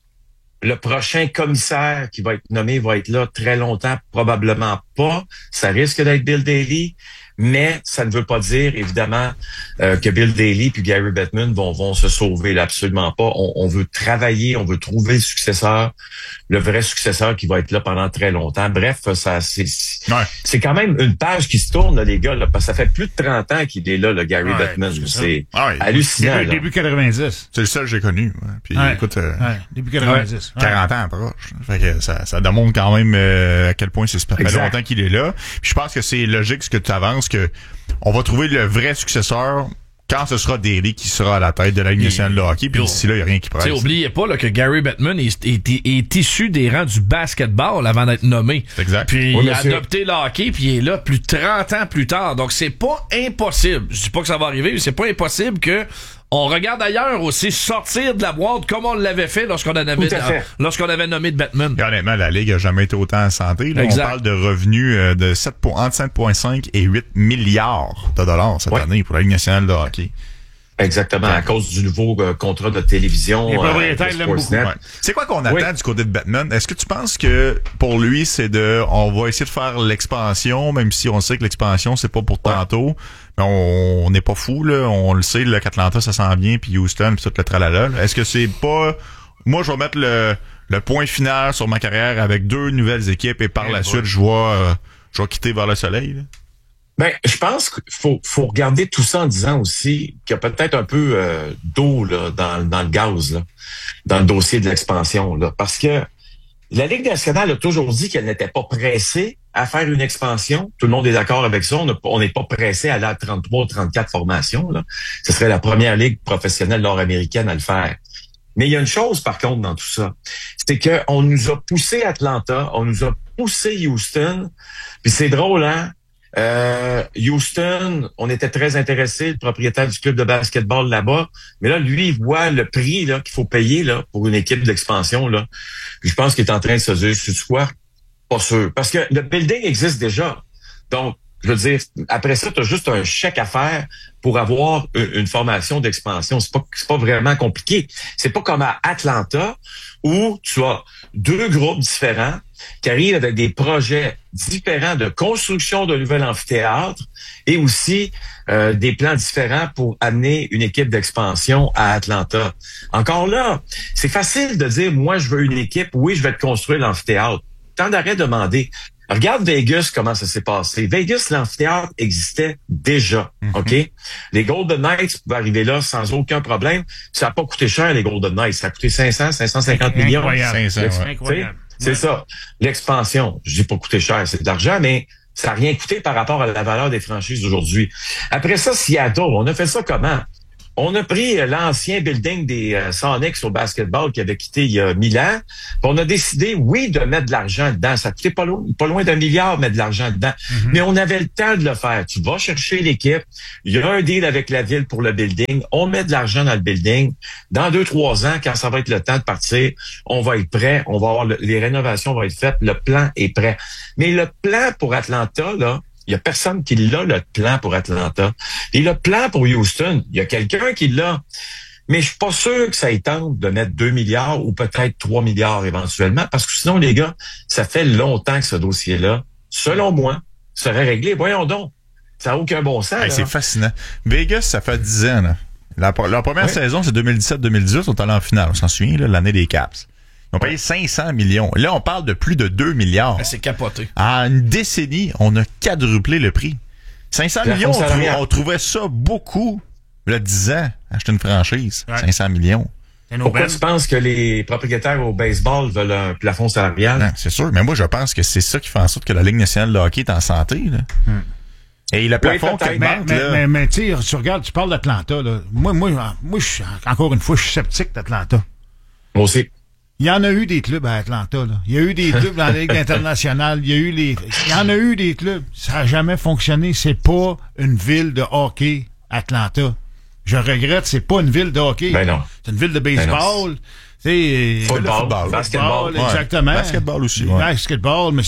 Speaker 23: le prochain commissaire qui va être nommé va être là très longtemps? Probablement pas. Ça risque d'être Bill Daly. Mais ça ne veut pas dire, évidemment, que Bill Daly puis Gary Bettman vont se sauver. Là, absolument pas. On veut travailler, on veut trouver le successeur, le vrai successeur qui va être là pendant très longtemps. Bref, ça c'est quand même une page qui se tourne, là, les gars, là, parce que ça fait plus de 30 ans qu'il est là, le Gary Bettman. C'est hallucinant.
Speaker 2: Début 90.
Speaker 1: C'est le seul que j'ai connu. Ouais. Puis écoute,
Speaker 2: début 90.
Speaker 1: 40 ans proche. Fait que ça démontre quand même à quel point ça fait longtemps qu'il est là. Puis je pense que c'est logique ce que tu avances, que on va trouver le vrai successeur quand ce sera Daly qui sera à la tête de la Ligue nationale de hockey, puis d'ici là, il n'y a rien qui presse.
Speaker 3: Oubliez pas là, que Gary Bettman est issu des rangs du basketball avant d'être nommé.
Speaker 1: C'est exact.
Speaker 3: Puis il a adopté le hockey, puis il est là plus de 30 ans plus tard. Donc c'est pas impossible. Je dis pas que ça va arriver, mais c'est pas impossible que on regarde ailleurs aussi sortir de la boîte comme on l'avait fait lorsqu'on avait nommé de Bettman.
Speaker 1: Et honnêtement, la Ligue a jamais été autant en santé. Là, on parle de revenus de entre 7,5 et 8 milliards de dollars cette année pour la Ligue nationale de hockey.
Speaker 23: Exactement, à cause du nouveau contrat de télévision.
Speaker 2: Les propriétaires l'aiment beaucoup.
Speaker 1: Ouais. C'est quoi qu'on attend du côté de Bettman? Est-ce que tu penses que pour lui, on va essayer de faire l'expansion, même si on sait que l'expansion, c'est pas pour tantôt, mais on n'est pas fou, là. On le sait, là, qu'Atlanta, ça s'en vient, puis Houston, puis tout le tralala. Est-ce que c'est pas... Moi, je vais mettre le point final sur ma carrière avec 2 nouvelles équipes et par la suite, je vais quitter vers le soleil, là.
Speaker 23: Ben, je pense qu'il faut regarder tout ça en disant aussi qu'il y a peut-être un peu d'eau là dans le gaz là, dans le dossier de l'expansion là, parce que la Ligue nationale a toujours dit qu'elle n'était pas pressée à faire une expansion. Tout le monde est d'accord avec ça. On n'est pas pressé à aller à 33, 34 formations là. Ce serait la première ligue professionnelle nord-américaine à le faire. Mais il y a une chose par contre dans tout ça, c'est que on nous a poussé Atlanta, on nous a poussé Houston, puis c'est drôle hein. Houston, on était très intéressés, le propriétaire du club de basketball là-bas. Mais là, lui, il voit le prix là qu'il faut payer là pour une équipe d'expansion. Là. Puis je pense qu'il est en train de se dire, c'est quoi? Pas sûr. Parce que le building existe déjà. Donc, je veux dire, après ça, tu as juste un chèque à faire pour avoir une formation d'expansion. C'est pas vraiment compliqué. C'est pas comme à Atlanta où tu as deux groupes différents qui arrivent avec des projets différents de construction de nouvel amphithéâtre et aussi des plans différents pour amener une équipe d'expansion à Atlanta. Encore là, c'est facile de dire, moi, je veux une équipe, oui, je vais te construire l'amphithéâtre. Tant d'arrêt demander. Regarde Vegas, comment ça s'est passé. Vegas, l'amphithéâtre existait déjà, OK? Les Golden Knights pouvaient arriver là sans aucun problème. Ça n'a pas coûté cher, les Golden Knights. Ça a coûté 550 millions.
Speaker 2: Incroyable.
Speaker 23: 500,
Speaker 2: ouais. Incroyable.
Speaker 23: C'est ça. L'expansion, je dis pas coûté cher, c'est de l'argent, mais ça n'a rien coûté par rapport à la valeur des franchises d'aujourd'hui. Après ça, Seattle, on a fait ça comment? On a pris l'ancien building des Sonics au basketball qui avait quitté il y a 1000 ans. Puis on a décidé, oui, de mettre de l'argent dedans. Ça coûtait pas loin d'1 milliard mettre de l'argent dedans. Mais on avait le temps de le faire. Tu vas chercher l'équipe. Il y a un deal avec la ville pour le building. On met de l'argent dans le building. Dans 2-3 ans, quand ça va être le temps de partir, on va être prêt. On va avoir les rénovations vont être faites. Le plan est prêt. Mais le plan pour Atlanta, là, il y a personne qui l'a, le plan pour Atlanta. Et le plan pour Houston, il y a quelqu'un qui l'a. Mais je suis pas sûr que ça y tente de mettre 2 milliards ou peut-être 3 milliards éventuellement, parce que sinon, les gars, ça fait longtemps que ce dossier-là, selon moi, serait réglé. Voyons donc. Ça n'a aucun bon sens.
Speaker 1: Hey, c'est fascinant. Vegas, ça fait 10 ans. Là. Leur première saison, c'est 2017-2018. Ils sont allés en finale. On s'en souvient, là, l'année des Caps. Ils ont payé 500 millions. Là, on parle de plus de 2 milliards.
Speaker 3: C'est capoté.
Speaker 1: En une décennie, on a quadruplé le prix. 500 millions, on trouvait ça beaucoup. Là, 10 ans, acheter une franchise. Ouais. 500 millions.
Speaker 23: Pourquoi tu penses que les propriétaires au baseball veulent un plafond salarial?
Speaker 1: Non, c'est sûr. Mais moi, je pense que c'est ça qui fait en sorte que la Ligue nationale de hockey est en santé. Là. Et le plafond
Speaker 2: mais tu sais, tu regardes, tu parles d'Atlanta. Là. Moi, encore une fois, je suis sceptique d'Atlanta.
Speaker 23: Moi aussi.
Speaker 2: Il y en a eu des clubs à Atlanta, là. Il y a eu des clubs dans la Ligue internationale. Il y en a eu des clubs. Ça n'a jamais fonctionné. C'est pas une ville de hockey, Atlanta. Je regrette, c'est pas une ville de hockey.
Speaker 23: Ben non.
Speaker 2: C'est une ville de baseball. C'est
Speaker 23: football, basketball,
Speaker 2: exactement.
Speaker 1: Basketball aussi. Ouais.
Speaker 2: Basketball, mais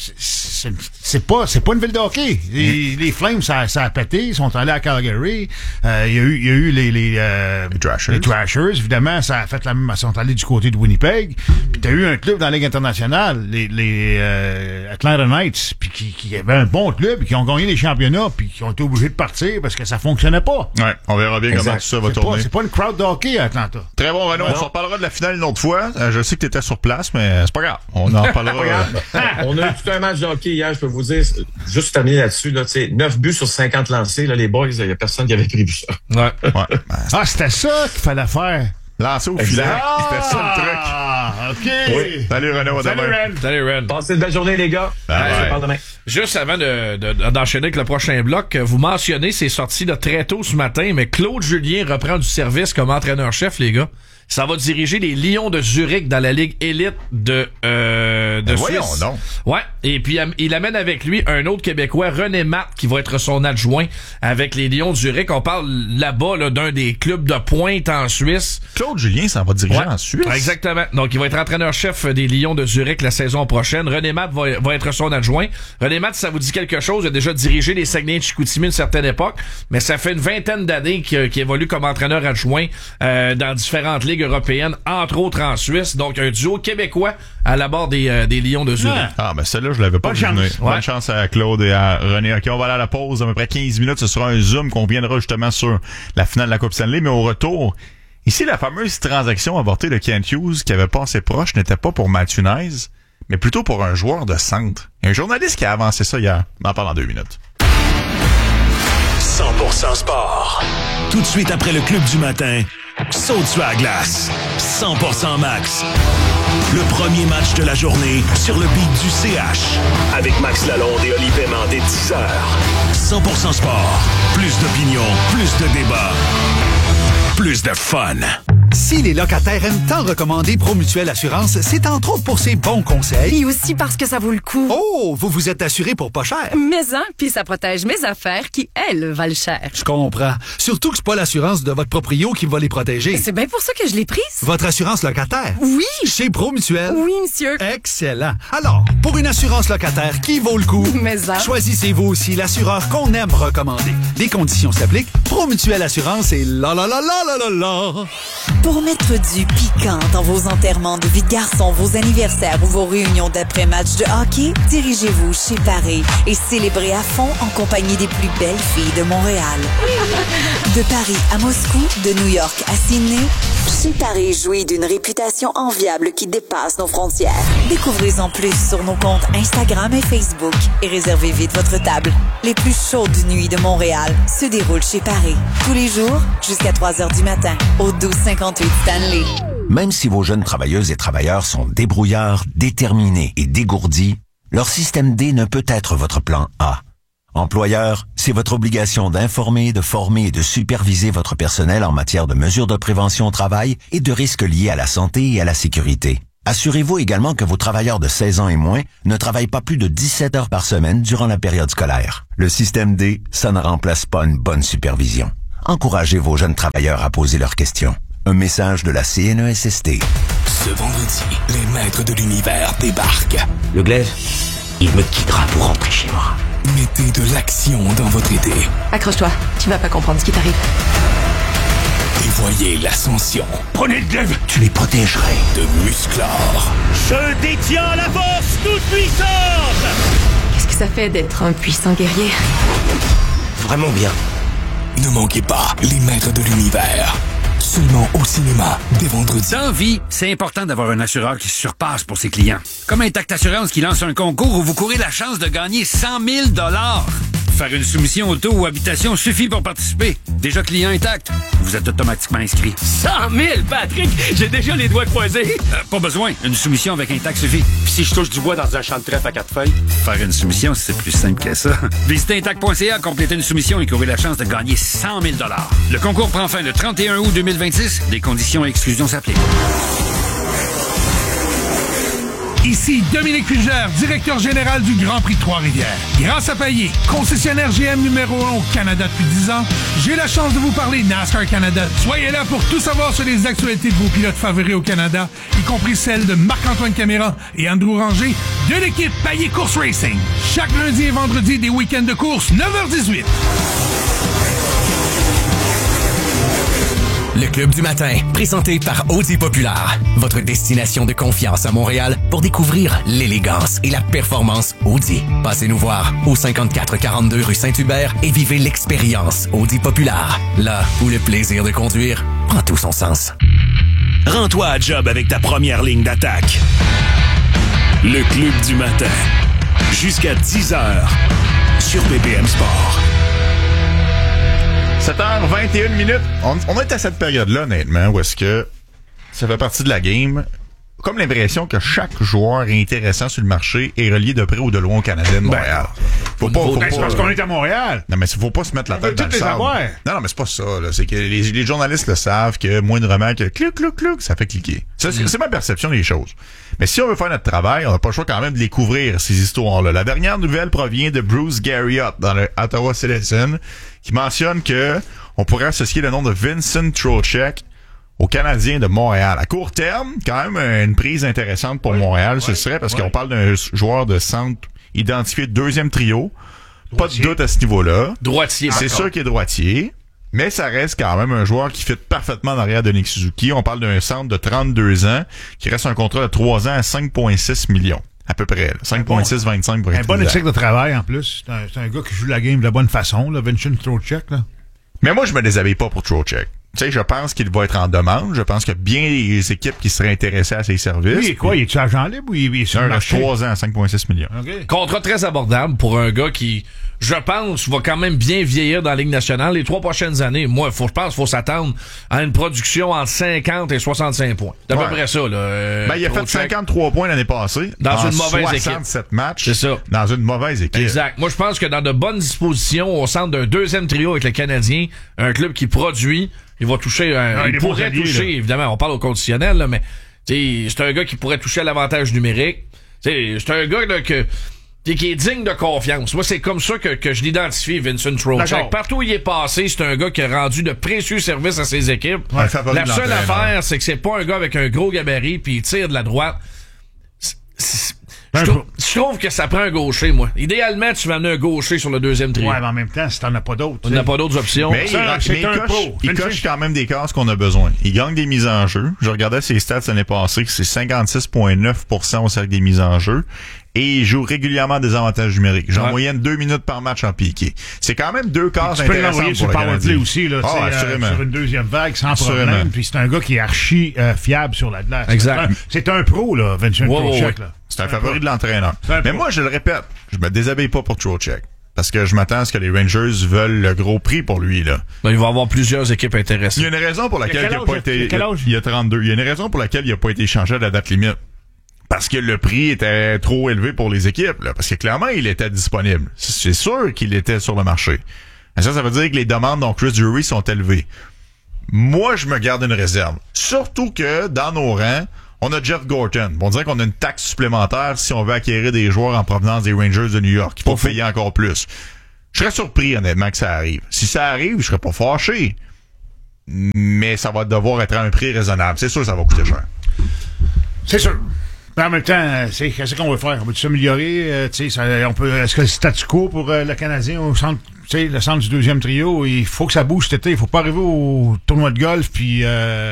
Speaker 2: c'est pas une ville de hockey. Les Flames, ça a pété. Ils sont allés à Calgary. Il y a eu les Thrashers. Les Thrashers, évidemment, ça a fait la même. Ils sont allés du côté de Winnipeg. Puis t'as eu un club dans la Ligue internationale, les Atlanta Knights, puis qui avaient un bon club, qui ont gagné des championnats, puis qui ont été obligés de partir parce que ça fonctionnait pas.
Speaker 1: Ouais, on verra bien comment tout ça va tourner.
Speaker 2: C'est pas une crowd de hockey à Atlanta.
Speaker 1: Très bon, Renaud. On s'en reparlera de la finale une autre fois. Je sais que tu étais sur place, mais c'est pas grave. On en reparlera.
Speaker 23: On a eu tout un match de hockey hier, je peux vous dire. Juste terminer là-dessus, là, 9 buts sur 50 lancés, là, les boys, il y a personne qui avait prévu ça.
Speaker 1: Ouais.
Speaker 2: C'était ça qu'il fallait faire.
Speaker 1: Lancer au filet. C'était ça le truc.
Speaker 2: OK.
Speaker 23: Oui.
Speaker 1: Salut Renaud.
Speaker 3: Salut Ren.
Speaker 23: Passez une belle journée, les gars. Je parle demain.
Speaker 3: Juste avant d'enchaîner avec le prochain bloc, vous mentionnez, c'est sorti de très tôt ce matin, mais Claude Julien reprend du service comme entraîneur-chef, les gars. Ça va diriger les Lions de Zurich dans la Ligue élite de Suisse.
Speaker 1: Voyons donc.
Speaker 3: Ouais. Et puis, il amène avec lui un autre Québécois, René Matt, qui va être son adjoint avec les Lions de Zurich. On parle là-bas là, d'un des clubs de pointe en Suisse.
Speaker 1: Claude Julien, ça va diriger en Suisse.
Speaker 3: Exactement. Donc, il va être entraîneur-chef des Lions de Zurich la saison prochaine. René Matt va être son adjoint. René Matt, ça vous dit quelque chose? Il a déjà dirigé les Saguenay de Chicoutimi une certaine époque, mais ça fait une vingtaine d'années qu'il évolue comme entraîneur adjoint dans différentes ligues européennes, entre autres en Suisse. Donc, un duo québécois à la barre des Lions de Zurich.
Speaker 1: Ah, ben celle-là, je l'avais pas vu venir. Bonne chance à Claude et à René. OK, on va aller à la pause à peu près 15 minutes. Ce sera un zoom qu'on viendra justement sur la finale de la Coupe Stanley. Mais au retour, ici, la fameuse transaction avortée de Kent Hughes qui avait passé proche n'était pas pour Matthew Knies, mais plutôt pour un joueur de centre. Il y a un journaliste qui a avancé ça hier. On en parle en 2 minutes.
Speaker 6: 100% sport.
Speaker 17: Tout de suite après le club du matin, saute sur la glace. 100% max. Le premier match de la journée sur le beat du CH.
Speaker 6: Avec Max Lalonde et Olivier Paiement dès 10h.
Speaker 17: 100% sport. Plus d'opinion, plus de débat, plus de fun.
Speaker 7: Si les locataires aiment tant recommander Promutuelle Assurance, c'est entre autres pour ses bons conseils.
Speaker 10: Et aussi parce que ça vaut le coup.
Speaker 7: Oh, vous vous êtes assuré pour pas cher.
Speaker 10: Mais puis ça protège mes affaires qui, elles, valent cher.
Speaker 7: Je comprends. Surtout que c'est pas l'assurance de votre proprio qui va les protéger.
Speaker 10: C'est bien pour ça que je l'ai prise.
Speaker 7: Votre assurance locataire?
Speaker 10: Oui.
Speaker 7: Chez Promutuelle?
Speaker 10: Oui, monsieur.
Speaker 7: Excellent. Alors, pour une assurance locataire qui vaut le coup, choisissez-vous aussi l'assureur qu'on aime recommander. Les conditions s'appliquent. Promutuelle Assurance et la la la la la la la.
Speaker 11: Pour mettre du piquant dans vos enterrements de vie de garçon, vos anniversaires ou vos réunions d'après-match de hockey, dirigez-vous chez Paris et célébrez à fond en compagnie des plus belles filles de Montréal. De Paris à Moscou, de New York à Sydney, chez Paris jouit d'une réputation enviable qui dépasse nos frontières. Découvrez-en plus sur nos comptes Instagram et Facebook et réservez vite votre table. Les plus chaudes nuits de Montréal se déroulent chez Paris. Tous les jours, jusqu'à 3h du matin, au 1258 Stanley.
Speaker 14: Même si vos jeunes travailleuses et travailleurs sont débrouillards, déterminés et dégourdis, leur système D ne peut être votre plan A. Employeur, c'est votre obligation d'informer, de former et de superviser votre personnel en matière de mesures de prévention au travail et de risques liés à la santé et à la sécurité. Assurez-vous également que vos travailleurs de 16 ans et moins ne travaillent pas plus de 17 heures par semaine durant la période scolaire. Le système D, ça ne remplace pas une bonne supervision. Encouragez vos jeunes travailleurs à poser leurs questions. Un message de la CNESST.
Speaker 17: Ce vendredi, les maîtres de l'univers débarquent.
Speaker 18: Le glaive, il me quittera pour rentrer chez moi.
Speaker 17: Mettez de l'action dans votre été.
Speaker 19: Accroche-toi, tu vas pas comprendre ce qui t'arrive.
Speaker 17: Et voyez l'ascension.
Speaker 20: Prenez le glaive.
Speaker 17: Tu les protégerais de Musclor.
Speaker 20: Je détiens la force toute puissante.
Speaker 19: Qu'est-ce que ça fait d'être un puissant guerrier?
Speaker 18: Vraiment bien.
Speaker 17: Ne manquez pas les maîtres de l'univers. Seulement au cinéma, dès vendredi.
Speaker 21: Dans vie, c'est important d'avoir un assureur qui se surpasse pour ses clients. Comme Intact Assurance qui lance un concours où vous courez la chance de gagner 100 000 $. Faire une soumission auto ou habitation suffit pour participer. Déjà client Intact, vous êtes automatiquement inscrit.
Speaker 20: 100 000, Patrick! J'ai déjà les doigts croisés.
Speaker 21: Pas besoin, une soumission avec Intact suffit.
Speaker 20: Puis si je touche du bois dans un champ de trèfle à 4 feuilles?
Speaker 21: Faire une soumission, c'est plus simple que ça. Visitez Intact.ca, complétez une soumission et courez la chance de gagner 100 000 $. Le concours prend fin le 31 août 2026. Des conditions et exclusions s'appliquent.
Speaker 13: Ici Dominique Fugère, directeur général du Grand Prix de Trois-Rivières. Grâce à Payet, concessionnaire GM numéro 1 au Canada depuis 10 ans, j'ai la chance de vous parler NASCAR Canada. Soyez là pour tout savoir sur les actualités de vos pilotes favoris au Canada, y compris celles de Marc-Antoine Caméra et Andrew Ranger de l'équipe Payet Course Racing. Chaque lundi et vendredi, des week-ends de course, 9h18.
Speaker 9: Le Club du matin, présenté par Audi Populaire, votre destination de confiance à Montréal pour découvrir l'élégance et la performance Audi. Passez nous voir au 5442 rue Saint-Hubert et vivez l'expérience Audi Populaire, là où le plaisir de conduire prend tout son sens.
Speaker 17: Rends-toi à job avec ta première ligne d'attaque. Le Club du matin, jusqu'à 10h sur BPM Sport.
Speaker 1: 7h21. On est à cette période-là, honnêtement, où est-ce que ça fait partie de la game. Comme l'impression que chaque joueur intéressant sur le marché est relié de près ou de loin au Canadien de Montréal.
Speaker 2: C'est parce qu'on est à Montréal.
Speaker 1: Non, mais il faut pas se mettre la tête dans le sable. Non, mais c'est pas ça. Là. C'est que les journalistes le savent que moindrement que clic, ça fait cliquer. C'est ma perception des choses. Mais si on veut faire notre travail, on n'a pas le choix quand même de les couvrir, ces histoires-là. La dernière nouvelle provient de Bruce Garriott dans le Ottawa Citizen, qui mentionne que on pourrait associer le nom de Vincent Trocheck aux Canadiens de Montréal. À court terme, quand même une prise intéressante pour Montréal, ce serait parce qu'on parle d'un joueur de centre identifié deuxième trio. Pas de doute à ce niveau-là.
Speaker 3: Droitier.
Speaker 1: C'est sûr qu'il est droitier. Mais ça reste quand même un joueur qui fit parfaitement derrière de Nick Suzuki. On parle d'un centre de 32 ans qui reste un contrat de 3 ans à 5,6 millions. À peu près. 5,6, 25 pour être
Speaker 2: un bon éthique de travail, en plus. C'est un gars qui joue la game de la bonne façon, là, Vincent Trocheck. Là.
Speaker 1: Mais moi, je me déshabille pas pour Trocheck. Tu sais, je pense qu'il va être en demande. Je pense qu'il y a bien des équipes qui seraient intéressées à ses services.
Speaker 2: Oui, quoi? Il est agent libre ou il est sur le marché?
Speaker 1: 3 ans à 5,6 millions.
Speaker 3: Okay. Contrat très abordable pour un gars qui je pense, va quand même bien vieillir dans la Ligue nationale. Les 3 prochaines années, moi, je pense qu'il faut s'attendre à une production entre 50 et 65 points. C'est à peu près ça, là.
Speaker 1: Il a fait 53 points l'année passée.
Speaker 3: Dans une mauvaise
Speaker 1: 67
Speaker 3: équipe.
Speaker 1: matchs.
Speaker 3: C'est ça.
Speaker 1: Dans une mauvaise équipe.
Speaker 3: Exact. Moi, je pense que dans de bonnes dispositions, au centre d'un deuxième trio avec le Canadien, un club qui produit, il va toucher il pourrait toucher, évidemment, on parle au conditionnel, là, mais c'est un gars qui pourrait toucher à l'avantage numérique. C'est un gars là, qui est digne de confiance. Moi, c'est comme ça que je l'identifie, Vincent Trocheck. Partout où il est passé, c'est un gars qui a rendu de précieux services à ses équipes. La seule affaire, c'est que c'est pas un gars avec un gros gabarit puis il tire de la droite. Je trouve que ça prend un gaucher, moi. Idéalement, tu vas amener un gaucher sur le deuxième trio.
Speaker 2: Ouais, mais en même temps, si t'en as pas d'autres.
Speaker 3: On n'a pas d'autres options.
Speaker 1: Mais il coche quand même des cases qu'on a besoin. Il gagne des mises en jeu. Je regardais ses stats l'année passée, que c'est 56,9% au cercle des mises en jeu. Et il joue régulièrement des avantages numériques. J'ai en moyenne 2 minutes par match en piqué. C'est quand même 2 cases intéressantes pour le Canadien.
Speaker 2: Aussi, là, sur une deuxième vague, sans problème. Puis c'est un gars qui est archi fiable sur la glace.
Speaker 3: Exact.
Speaker 2: C'est un pro, là, Vincent Trocheck.
Speaker 1: C'est un favori de l'entraîneur. Mais moi, je le répète, je me déshabille pas pour Trocheck. Parce que je m'attends à ce que les Rangers veulent le gros prix pour lui, là.
Speaker 3: Il va y avoir plusieurs équipes intéressées.
Speaker 1: Il y a une raison pour laquelle il a pas été... Il y a 32. Il y a une raison pour laquelle il a pas été échangé à la date limite. Parce que le prix était trop élevé pour les équipes, là. Parce que clairement, il était disponible. C'est sûr qu'il était sur le marché. Et ça veut dire que les demandes dont Chris Drury sont élevées. Moi, je me garde une réserve. Surtout que, dans nos rangs, on a Jeff Gorton. On dirait qu'on a une taxe supplémentaire si on veut acquérir des joueurs en provenance des Rangers de New York. Il faut payer encore plus. Je serais surpris, honnêtement, que ça arrive. Si ça arrive, je serais pas fâché. Mais ça va devoir être à un prix raisonnable. C'est sûr que ça va coûter cher.
Speaker 2: C'est sûr. Mais en même temps, qu'est-ce qu'on veut faire? On veut s'améliorer? Est-ce que le statu quo pour le Canadien au centre, le centre du deuxième trio, il faut que ça bouge cet été. Il faut pas arriver au tournoi de golf puis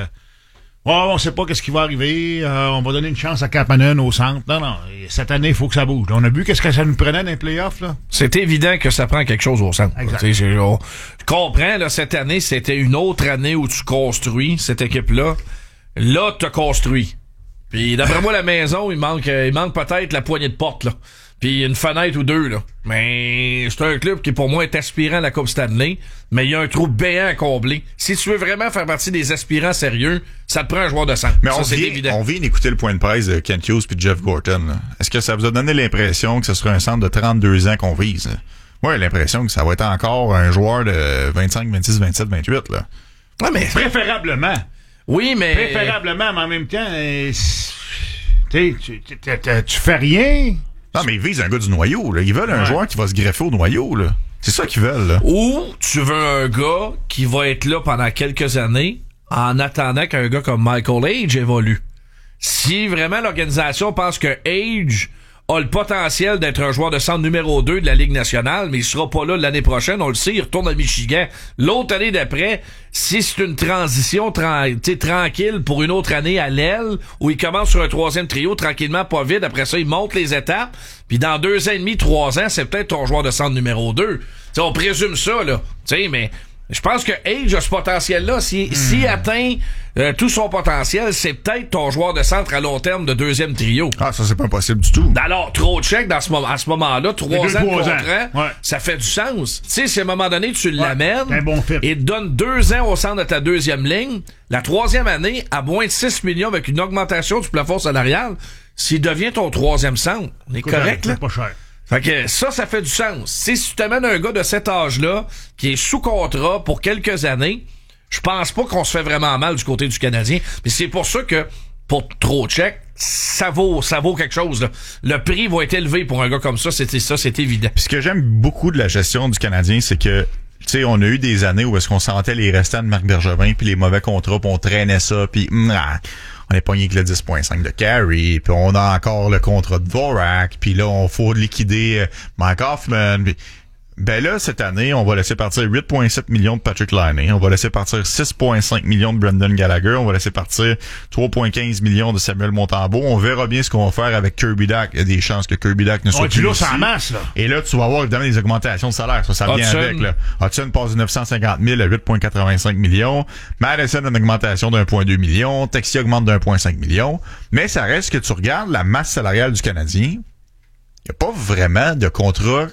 Speaker 2: on sait pas qu'est-ce qui va arriver. On va donner une chance à Kapanen au centre. Non. Cette année, il faut que ça bouge. On a vu qu'est-ce que ça nous prenait dans les playoffs, là.
Speaker 3: C'est évident que ça prend quelque chose au centre. Je comprends, là, cette année, c'était une autre année où tu construis cette équipe-là. Là, tu as construit. Puis d'après moi, la maison, il manque peut-être la poignée de porte, là. Puis une fenêtre ou deux, là. Mais c'est un club qui, pour moi, est aspirant à la Coupe Stanley, mais il y a un trou béant à combler. Si tu veux vraiment faire partie des aspirants sérieux, ça te prend un joueur de centre.
Speaker 1: Mais on vient d'écouter le point de presse de Kent Hughes puis de Jeff Gorton, là. Est-ce que ça vous a donné l'impression que ce serait un centre de 32 ans qu'on vise, là? Moi, j'ai l'impression que ça va être encore un joueur de 25, 26, 27, 28, là.
Speaker 2: Ouais, mais préférablement.
Speaker 3: Oui, mais...
Speaker 2: Préférablement, mais en même temps, tu fais rien.
Speaker 1: Non, mais ils visent un gars du noyau, là. Ils veulent un joueur qui va se greffer au noyau, là. C'est ça qu'ils veulent, là.
Speaker 3: Ou tu veux un gars qui va être là pendant quelques années en attendant qu'un gars comme Michael Age évolue. Si vraiment l'organisation pense que Age a le potentiel d'être un joueur de centre numéro 2 de la Ligue nationale, mais il sera pas là l'année prochaine, on le sait, il retourne à Michigan. L'autre année d'après, si c'est une transition tranquille pour une autre année à l'aile, où il commence sur un troisième trio tranquillement, pas vite, après ça, il monte les étapes, puis dans 2 ans et demi, 3 ans, c'est peut-être ton joueur de centre numéro 2. T'sais, on présume ça, là. Mais je pense que Age a ce potentiel-là. S'il atteint tout son potentiel, c'est peut-être ton joueur de centre à long terme de deuxième trio.
Speaker 1: Ah, ça, c'est pas impossible du tout.
Speaker 3: Alors, Trocheck, à ce moment-là, 3 ans de contrat, ça fait du sens. Tu sais, si à un moment donné, tu l'amènes et te donnes 2 ans au centre de ta deuxième ligne, la troisième année, à moins de 6 millions avec une augmentation du plafond salarial, s'il devient ton troisième centre, on est correct, là?
Speaker 2: C'est pas cher.
Speaker 3: Fait que ça fait du sens. Si tu t'amènes un gars de cet âge-là, qui est sous contrat pour quelques années, je pense pas qu'on se fait vraiment mal du côté du Canadien. Mais c'est pour ça que, pour Trocheck, ça vaut quelque chose, là. Le prix va être élevé pour un gars comme ça, c'est évident.
Speaker 1: Puis ce que j'aime beaucoup de la gestion du Canadien, c'est que, tu sais, on a eu des années où est-ce qu'on sentait les restants de Marc Bergevin puis les mauvais contrats, puis on traînait ça, puis on est pogné avec le 10.5 de Carey, puis on a encore le contrat de Dvorak, puis là, on faut liquider Mike Hoffman. Pis, ben là, cette année, on va laisser partir 8.7 millions de Patrick Laine, on va laisser partir 6.5 millions de Brendan Gallagher, on va laisser partir 3.15 millions de Samuel Montembeault. On verra bien ce qu'on va faire avec Kirby Dach. Il y a des chances que Kirby Dach ne soit plus ici.
Speaker 2: En masse, là.
Speaker 1: Et là, tu vas avoir évidemment des augmentations de salaire. Ça vient avec, là. Hudson passe de 950 000 à 8.85 millions. Madison a une augmentation de 1.2 million. Texie augmente de 1.5 million. Mais ça reste que tu regardes la masse salariale du Canadien. Il n'y a pas vraiment de contrat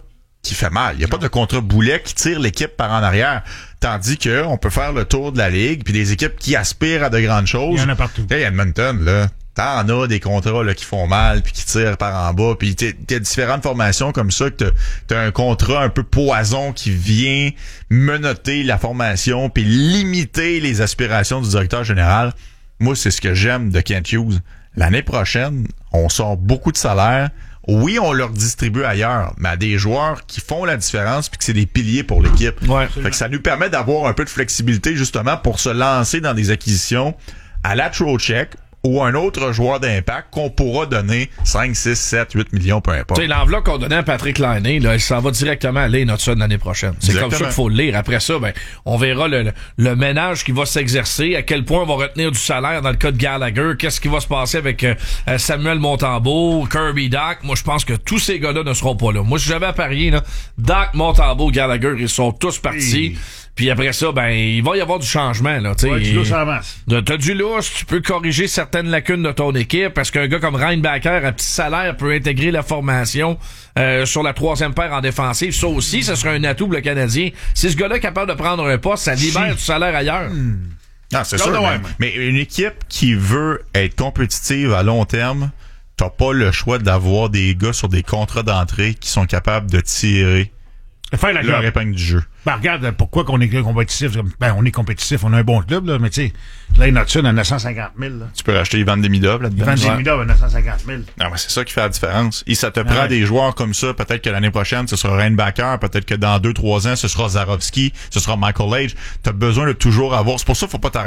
Speaker 1: qui fait mal. Il n'y a pas de contrat boulet qui tire l'équipe par en arrière. Tandis que on peut faire le tour de la ligue, puis des équipes qui aspirent à de grandes choses.
Speaker 2: Il y en a partout.
Speaker 1: Hey, Edmonton, là, t'en as des contrats là, qui font mal, puis qui tirent par en bas, puis t'as différentes formations comme ça, que t'as un contrat un peu poison qui vient menotter la formation, puis limiter les aspirations du directeur général. Moi, c'est ce que j'aime de Kent Hughes. L'année prochaine, on sort beaucoup de salaires. Oui, on leur distribue ailleurs, mais à des joueurs qui font la différence puis que c'est des piliers pour l'équipe.
Speaker 3: Ouais.
Speaker 1: Fait que ça nous permet d'avoir un peu de flexibilité justement pour se lancer dans des acquisitions à la Trocheck ou un autre joueur d'impact qu'on pourra donner 5, 6, 7, 8 millions, peu importe.
Speaker 3: Tu sais, l'enveloppe qu'on donnait à Patrick Laine, là, ça va directement à Lane Hudson l'année prochaine. C'est
Speaker 1: Exactement.
Speaker 3: comme ça qu'il faut le lire. Après ça, ben, on verra le ménage qui va s'exercer, à quel point on va retenir du salaire dans le cas de Gallagher, qu'est-ce qui va se passer avec Samuel Montembeault, Kirby Dach. Moi, je pense que tous ces gars-là ne seront pas là. Moi, si j'avais à parier, là, Dach, Montembeault, Gallagher, ils sont tous partis.
Speaker 2: Oui.
Speaker 3: Puis après ça, ben, il va y avoir du changement, là, tu sais.
Speaker 2: Ouais, du lousse à la masse.
Speaker 3: T'as du lousse, tu peux corriger certaines lacunes de ton équipe, parce qu'un gars comme Reinbacker, à petit salaire, peut intégrer la formation, sur la troisième paire en défensive. Ça aussi, ce serait un atout pour le Canadien. Si ce gars-là est capable de prendre un poste, ça libère du salaire ailleurs.
Speaker 1: Ah, c'est sûr. Mais une équipe qui veut être compétitive à long terme, t'as pas le choix d'avoir des gars sur des contrats d'entrée qui sont capables de tirer leur épingle du jeu.
Speaker 2: Ben, regarde, pourquoi qu'on est compétitif? Ben, on est compétitif, on a un bon club, là, mais tu sais, Lane Hudson à 950 000, là.
Speaker 1: Tu peux racheter Ivan Demidov là-dedans.
Speaker 2: Ivan Demidov à 950 000.
Speaker 1: Non, mais c'est ça qui fait la différence. Et ça te prend des joueurs comme ça. Peut-être que l'année prochaine, ce sera Reinbacker. Peut-être que dans 2-3 ans, ce sera Zarovski. Ce sera Michael Age. T'as besoin de toujours avoir. C'est pour ça qu'il faut pas t'arrêter.